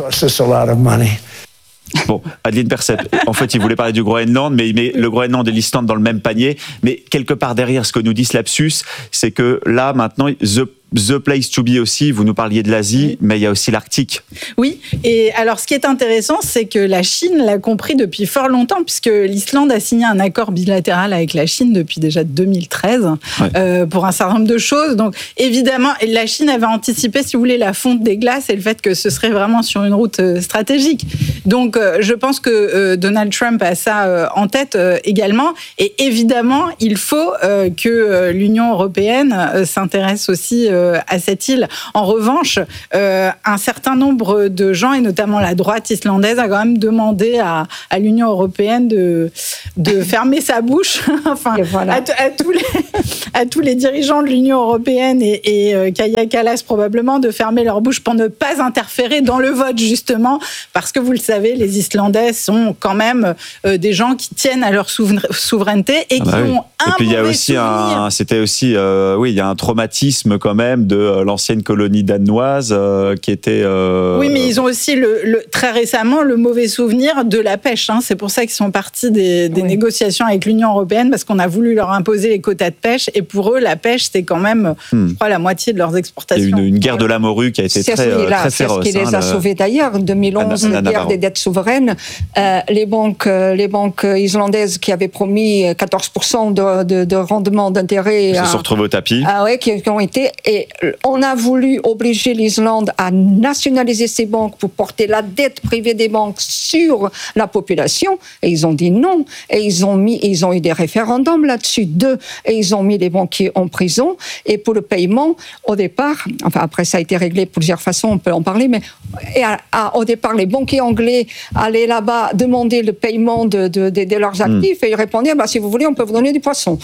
Bon, Adeline Percep, en fait, il voulait parler du Groenland, mais il met le Groenland et l'Islande dans le même panier. Mais quelque part derrière, ce que nous dit ce lapsus, c'est que là, maintenant, the The place to be aussi, vous nous parliez de l'Asie, mais il y a aussi l'Arctique. Oui, et alors ce qui est intéressant, c'est que la Chine l'a compris depuis fort longtemps, puisque l'Islande a signé un accord bilatéral avec la Chine depuis déjà deux mille treize, ouais. euh, pour un certain nombre de choses. Donc évidemment, la Chine avait anticipé, si vous voulez, la fonte des glaces et le fait que ce serait vraiment sur une route stratégique. Donc euh, je pense que euh, Donald Trump a ça euh, en tête euh, également. Et évidemment, il faut euh, que euh, l'Union européenne euh, s'intéresse aussi euh, à cette île. En revanche, euh, un certain nombre de gens, et notamment la droite islandaise, a quand même demandé à, à l'Union européenne de, de fermer sa bouche, enfin, voilà. à, à, tous les, à tous les dirigeants de l'Union européenne et, et euh, Kaja Kallas probablement, de fermer leur bouche pour ne pas interférer dans le vote, justement, parce que vous le savez, les Islandais sont quand même euh, des gens qui tiennent à leur souveraineté et ah bah qui oui. ont un et puis il y a aussi souvenir. un, c'était aussi, euh, oui, il y a un traumatisme quand même de l'ancienne colonie danoise euh, qui était... Euh... Oui, mais ils ont aussi, le, le, très récemment, le mauvais souvenir de la pêche. Hein. C'est pour ça qu'ils sont partis des, des oui. négociations avec l'Union européenne, parce qu'on a voulu leur imposer les quotas de pêche. Et pour eux, la pêche, c'est quand même, hmm. je crois, la moitié de leurs exportations. Il y a une, une guerre de la morue qui a été c'est très, euh, là, très féroce. C'est ce qui les hein, a le... sauvés d'ailleurs. En deux mille onze, la guerre des dettes souveraines. Euh, les, banques, les banques islandaises qui avaient promis quatorze pour cent de, de, de rendement d'intérêt... Ils se sont retrouvés au tapis. Ah oui, qui, qui ont été... Et on a voulu obliger l'Islande à nationaliser ses banques pour porter la dette privée des banques sur la population, et ils ont dit non, et ils ont mis, ils ont eu des référendums là-dessus, deux, et ils ont mis les banquiers en prison, et pour le paiement, au départ, enfin après ça a été réglé de plusieurs façons, on peut en parler, mais et à, à, au départ, les banquiers anglais allaient là-bas demander le paiement de, de, de, de leurs actifs, mmh. et ils répondaient, bah, si vous voulez, on peut vous donner du poisson.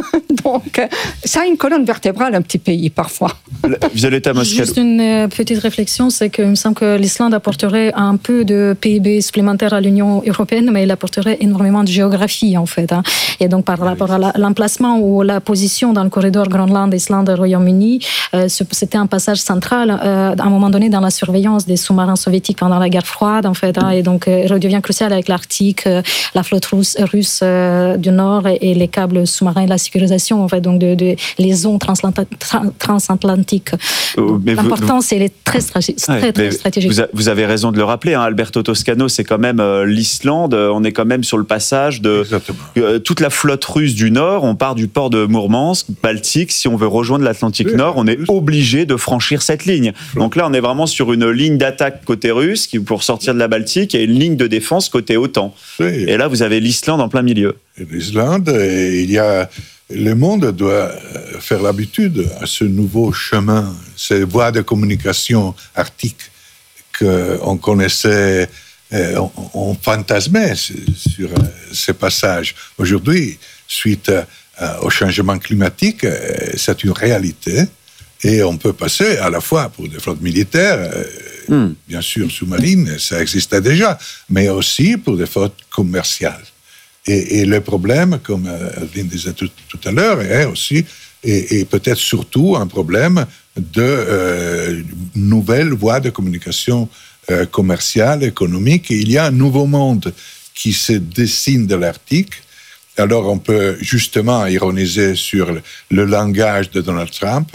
Donc, ça a une colonne vertébrale, un petit pays, parfois. Violetta Mosquel. Juste une euh, petite réflexion, c'est qu'il me semble que l'Islande apporterait un peu de P I B supplémentaire à l'Union européenne, mais il apporterait énormément de géographie, en fait. Hein. Et donc, par rapport à la, l'emplacement ou la position dans le corridor Groenland, Islande, Royaume-Uni, euh, c'était un passage central, euh, à un moment donné, dans la surveillance des sous-marins soviétiques pendant la guerre froide, en fait. Hein. Et donc, euh, redevient crucial avec l'Arctique, euh, la flotte russe, russe euh, du Nord et, et les câbles sous-marins et la sécurisation, en fait, donc de, de les zones transatlantiques. Euh, L'importance, elle est très, strate- ouais, très, très stratégique. Vous, a, vous avez raison de le rappeler, hein, Alberto Toscano, c'est quand même euh, l'Islande, on est quand même sur le passage de euh, toute la flotte russe du Nord, on part du port de Mourmansk, Baltique, si on veut rejoindre l'Atlantique oui, Nord, on est obligé de franchir cette ligne. Donc là, on est vraiment sur une ligne d'attaque côté russe, qui, pour sortir de la Baltique, et une ligne de défense côté OTAN. Oui. Et là, vous avez l'Islande en plein milieu. L'Islande, il y a... Le monde doit faire l'habitude à ce nouveau chemin, ces voies de communication arctiques qu'on connaissait, on, on fantasmait sur ces passages. Aujourd'hui, suite au changement climatique, c'est une réalité et on peut passer à la fois pour des flottes militaires, mm. bien sûr sous-marines, ça existait déjà, mais aussi pour des flottes commerciales. Et, et le problème, comme Adeline disait tout, tout à l'heure, est aussi, et, et peut-être surtout, un problème de euh, nouvelles voies de communication euh, commerciale, économique. Et il y a un nouveau monde qui se dessine de l'Arctique. Alors, on peut justement ironiser sur le, le langage de Donald Trump,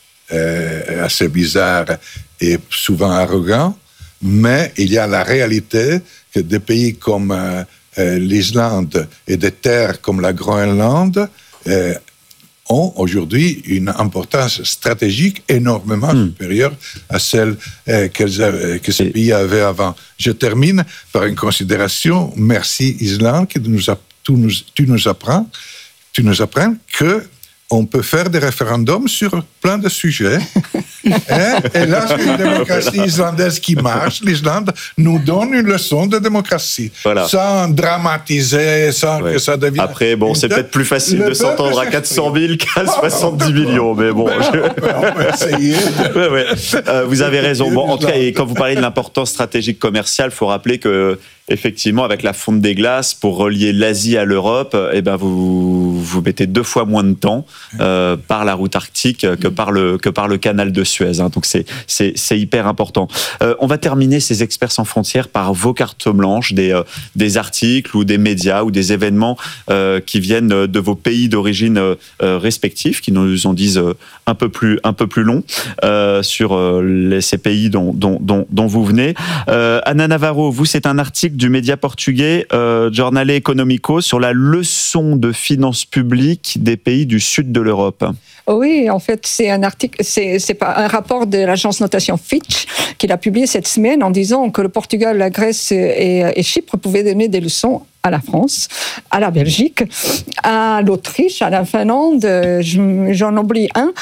euh, assez bizarre et souvent arrogant, mais il y a la réalité que des pays comme... Euh, Euh, l'Islande et des terres comme la Groenland euh, ont aujourd'hui une importance stratégique énormément mmh. supérieure à celle euh, qu'elles, que ces pays avaient avant. Je termine par une considération. Merci Islande, que nous a, tu, nous, tu nous apprends, tu nous apprends que on peut faire des référendums sur plein de sujets. Hein? Et là, c'est une démocratie islandaise qui marche. L'Islande nous donne une leçon de démocratie. Voilà. Sans dramatiser, sans ouais. que ça devienne... Après, bon, c'est peut-être plus facile de s'entendre à quatre cent mille qu'à soixante-dix millions, mais bon... Ben, je... on, peut, on peut essayer. ouais, ouais. Euh, vous avez raison. Bon, en tout cas, et quand vous parlez de l'importance stratégique commerciale, il faut rappeler que effectivement, avec la fonte des glaces, pour relier l'Asie à l'Europe, eh ben vous, vous mettez deux fois moins de temps euh, par la route arctique que par le, que par le canal de Suez. Hein. Donc, c'est, c'est, c'est hyper important. Euh, on va terminer ces experts sans frontières par vos cartes blanches, des, euh, des articles ou des médias ou des événements euh, qui viennent de vos pays d'origine euh, respectifs, qui nous en disent euh, un peu plus, un peu plus long euh, sur euh, les, ces pays dont, dont, dont, dont vous venez. Euh, Ana Navarro, vous, c'est un article du média portugais euh, Jornal Económico sur la leçon de finances publiques des pays du sud de l'Europe. Oui, en fait, c'est un article, c'est, c'est pas un rapport de l'agence notation Fitch qu'il a publié cette semaine en disant que le Portugal, la Grèce et, et Chypre pouvaient donner des leçons à la France, à la Belgique, à l'Autriche, à la Finlande, j'en oublie un,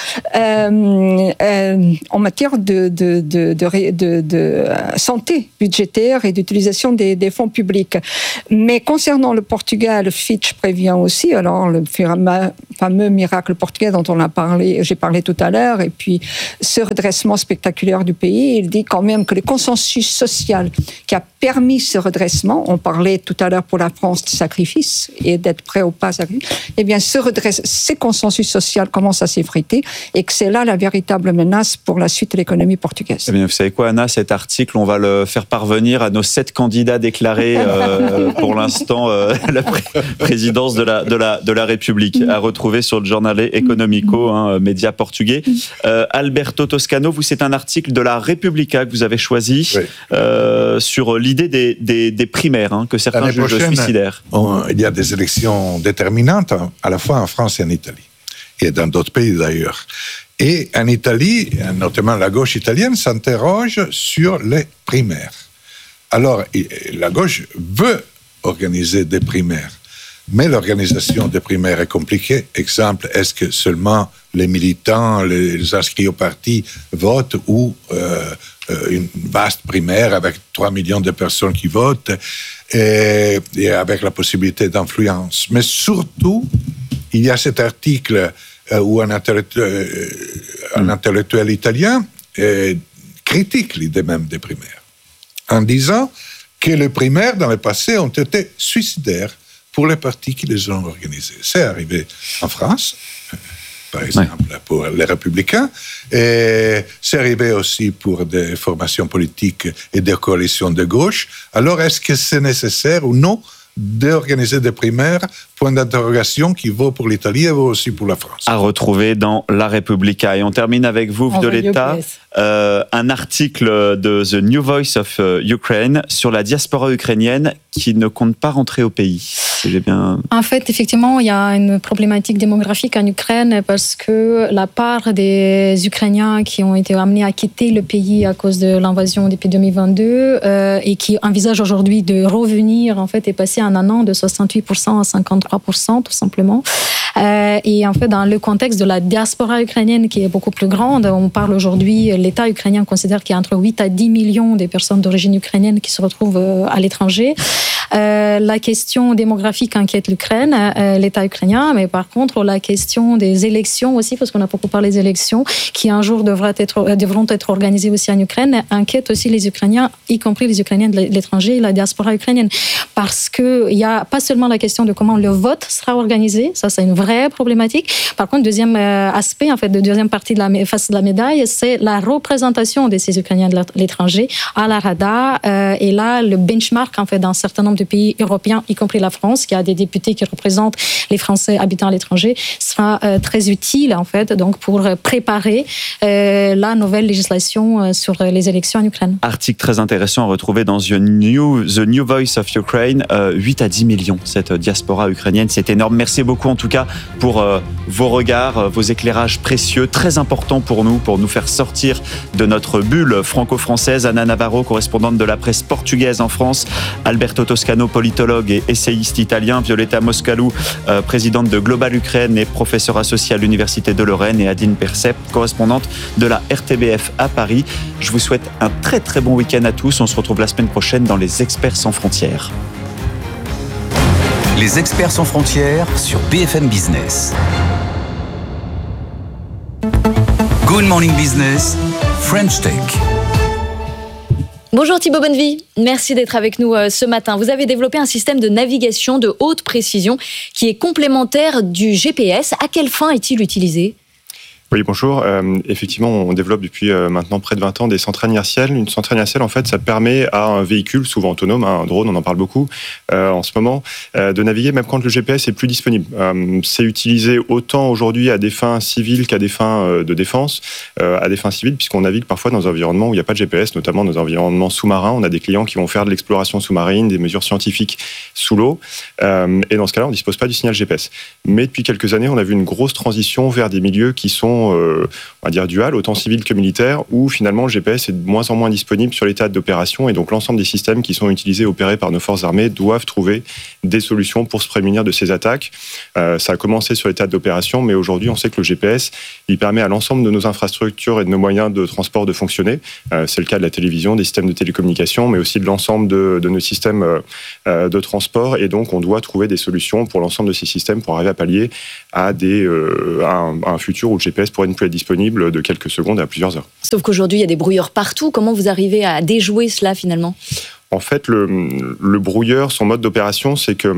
euh, euh, en matière de, de, de, de, de, de santé budgétaire et d'utilisation des, des fonds publics. Mais concernant le Portugal, Fitch prévient aussi, alors le fameux miracle portugais dont on a parlé, j'ai parlé tout à l'heure, et puis ce redressement spectaculaire du pays, il dit quand même que le consensus social qui a permis ce redressement, on parlait tout à l'heure pour la France de sacrifice et d'être prêt au pas sacrifice, eh bien, ce redresse, ces consensus sociaux commencent à s'effriter et que c'est là la véritable menace pour la suite de l'économie portugaise. Eh bien, vous savez quoi, Anna, cet article, on va le faire parvenir à nos sept candidats déclarés euh, pour l'instant euh, la pré- présidence de la, de, la, de la République, à retrouver sur le Jornal Económico, hein, média portugais. Euh, Alberto Toscano, vous, c'est un article de la Repubblica que vous avez choisi oui. euh, sur l'idée des, des, des primaires, hein, que certains jugent suicidaires. On, il y a des élections déterminantes à la fois en France et en Italie, et dans d'autres pays d'ailleurs. Et en Italie, notamment la gauche italienne, s'interroge sur les primaires. Alors, la gauche veut organiser des primaires, mais l'organisation des primaires est compliquée. Exemple, est-ce que seulement les militants, les inscrits au parti votent ou euh, une vaste primaire avec trois millions de personnes qui votent et, et avec la possibilité d'influence. Mais surtout, il y a cet article où un intellectuel, un intellectuel italien euh, critique l'idée même des primaires en disant que les primaires dans le passé ont été suicidaires pour les partis qui les ont organisés. C'est arrivé en France, par exemple, ouais. pour les Républicains, et c'est arrivé aussi pour des formations politiques et des coalitions de gauche. Alors, est-ce que c'est nécessaire ou non d'organiser des primaires, point d'interrogation qui vaut pour l'Italie et vaut aussi pour la France. À retrouver dans La Repubblica. Et on termine avec vous, de l'État, euh, un article de The New Voice of Ukraine sur la diaspora ukrainienne qui ne compte pas rentrer au pays. C'est bien... En fait, effectivement, il y a une problématique démographique en Ukraine parce que la part des Ukrainiens qui ont été amenés à quitter le pays à cause de l'invasion depuis deux mille vingt-deux euh, et qui envisagent aujourd'hui de revenir, en fait, est passée en un an de soixante-huit pour cent à cinquante-trois pour cent, tout simplement. Euh, et en fait, dans le contexte de la diaspora ukrainienne qui est beaucoup plus grande, on parle aujourd'hui, l'État ukrainien considère qu'il y a entre huit à dix millions de personnes d'origine ukrainienne qui se retrouvent à l'étranger. Euh, la question démographique inquiète l'Ukraine, euh, l'État ukrainien, mais par contre, la question des élections aussi, parce qu'on a beaucoup parlé des élections, qui un jour devraient être, devront être organisées aussi en Ukraine, inquiète aussi les Ukrainiens, y compris les Ukrainiens de l'étranger et la diaspora ukrainienne. Parce qu'il n'y a pas seulement la question de comment le vote sera organisé, ça c'est une vraie problématique. Par contre, deuxième aspect, en fait, de deuxième partie de la face de la médaille, c'est la représentation de ces Ukrainiens de l'étranger à la Rada. Euh, et là, le benchmark, en fait, d'un certain nombre de pays européens, y compris la France, qui a des députés qui représentent les Français habitant à l'étranger, sera euh, très utile, en fait, donc pour préparer euh, la nouvelle législation euh, sur les élections en Ukraine. Article très intéressant à retrouver dans The New, The New Voice of Ukraine, euh, huit à dix millions, cette diaspora ukrainienne. ukrainienne. C'est énorme. Merci beaucoup en tout cas pour euh, vos regards, euh, vos éclairages précieux, très importants pour nous, pour nous faire sortir de notre bulle franco-française. Anna Navarro, correspondante de la presse portugaise en France, Alberto Toscano, politologue et essayiste italien, Violetta Moscalou, euh, présidente de Global Ukraine et professeure associée à l'Université de Lorraine, et Adine Percept, correspondante de la R T B F à Paris. Je vous souhaite un très très bon week-end à tous. On se retrouve la semaine prochaine dans Les Experts sans frontières. Les Experts sans frontières sur B F M Business. Good Morning Business, French Tech. Bonjour Thibaut Bonnevie, merci d'être avec nous ce matin. Vous avez développé un système de navigation de haute précision qui est complémentaire du G P S. À quelle fin est-il utilisé ? Oui, bonjour. Euh, effectivement, on développe depuis euh, maintenant près de vingt ans des centrales inertielles. Une centrale inertielle, en fait, ça permet à un véhicule, souvent autonome, hein, un drone, on en parle beaucoup euh, en ce moment, euh, de naviguer même quand le G P S est plus disponible. Euh, c'est utilisé autant aujourd'hui à des fins civiles qu'à des fins euh, de défense, euh, à des fins civiles, puisqu'on navigue parfois dans un environnement où il n'y a pas de G P S, notamment dans un environnement sous-marin. On a des clients qui vont faire de l'exploration sous-marine, des mesures scientifiques sous l'eau, euh, et dans ce cas-là, on ne dispose pas du signal G P S. Mais depuis quelques années, on a vu une grosse transition vers des milieux qui sont Euh, on va dire dual, autant civil que militaire, où finalement le G P S est de moins en moins disponible sur les théâtres d'opération, et donc l'ensemble des systèmes qui sont utilisés, opérés par nos forces armées, doivent trouver des solutions pour se prémunir de ces attaques. Euh, ça a commencé sur les théâtres d'opération, mais aujourd'hui on sait que le G P S, il permet à l'ensemble de nos infrastructures et de nos moyens de transport de fonctionner. Euh, c'est le cas de la télévision, des systèmes de télécommunication, mais aussi de l'ensemble de, de nos systèmes euh, de transport, et donc on doit trouver des solutions pour l'ensemble de ces systèmes pour arriver à pallier à, des, euh, à, un, à un futur où le G P S pourrait ne plus être disponible de quelques secondes à plusieurs heures. Sauf qu'aujourd'hui, il y a des brouilleurs partout. Comment vous arrivez à déjouer cela finalement ? En fait, le, le brouilleur, son mode d'opération, c'est que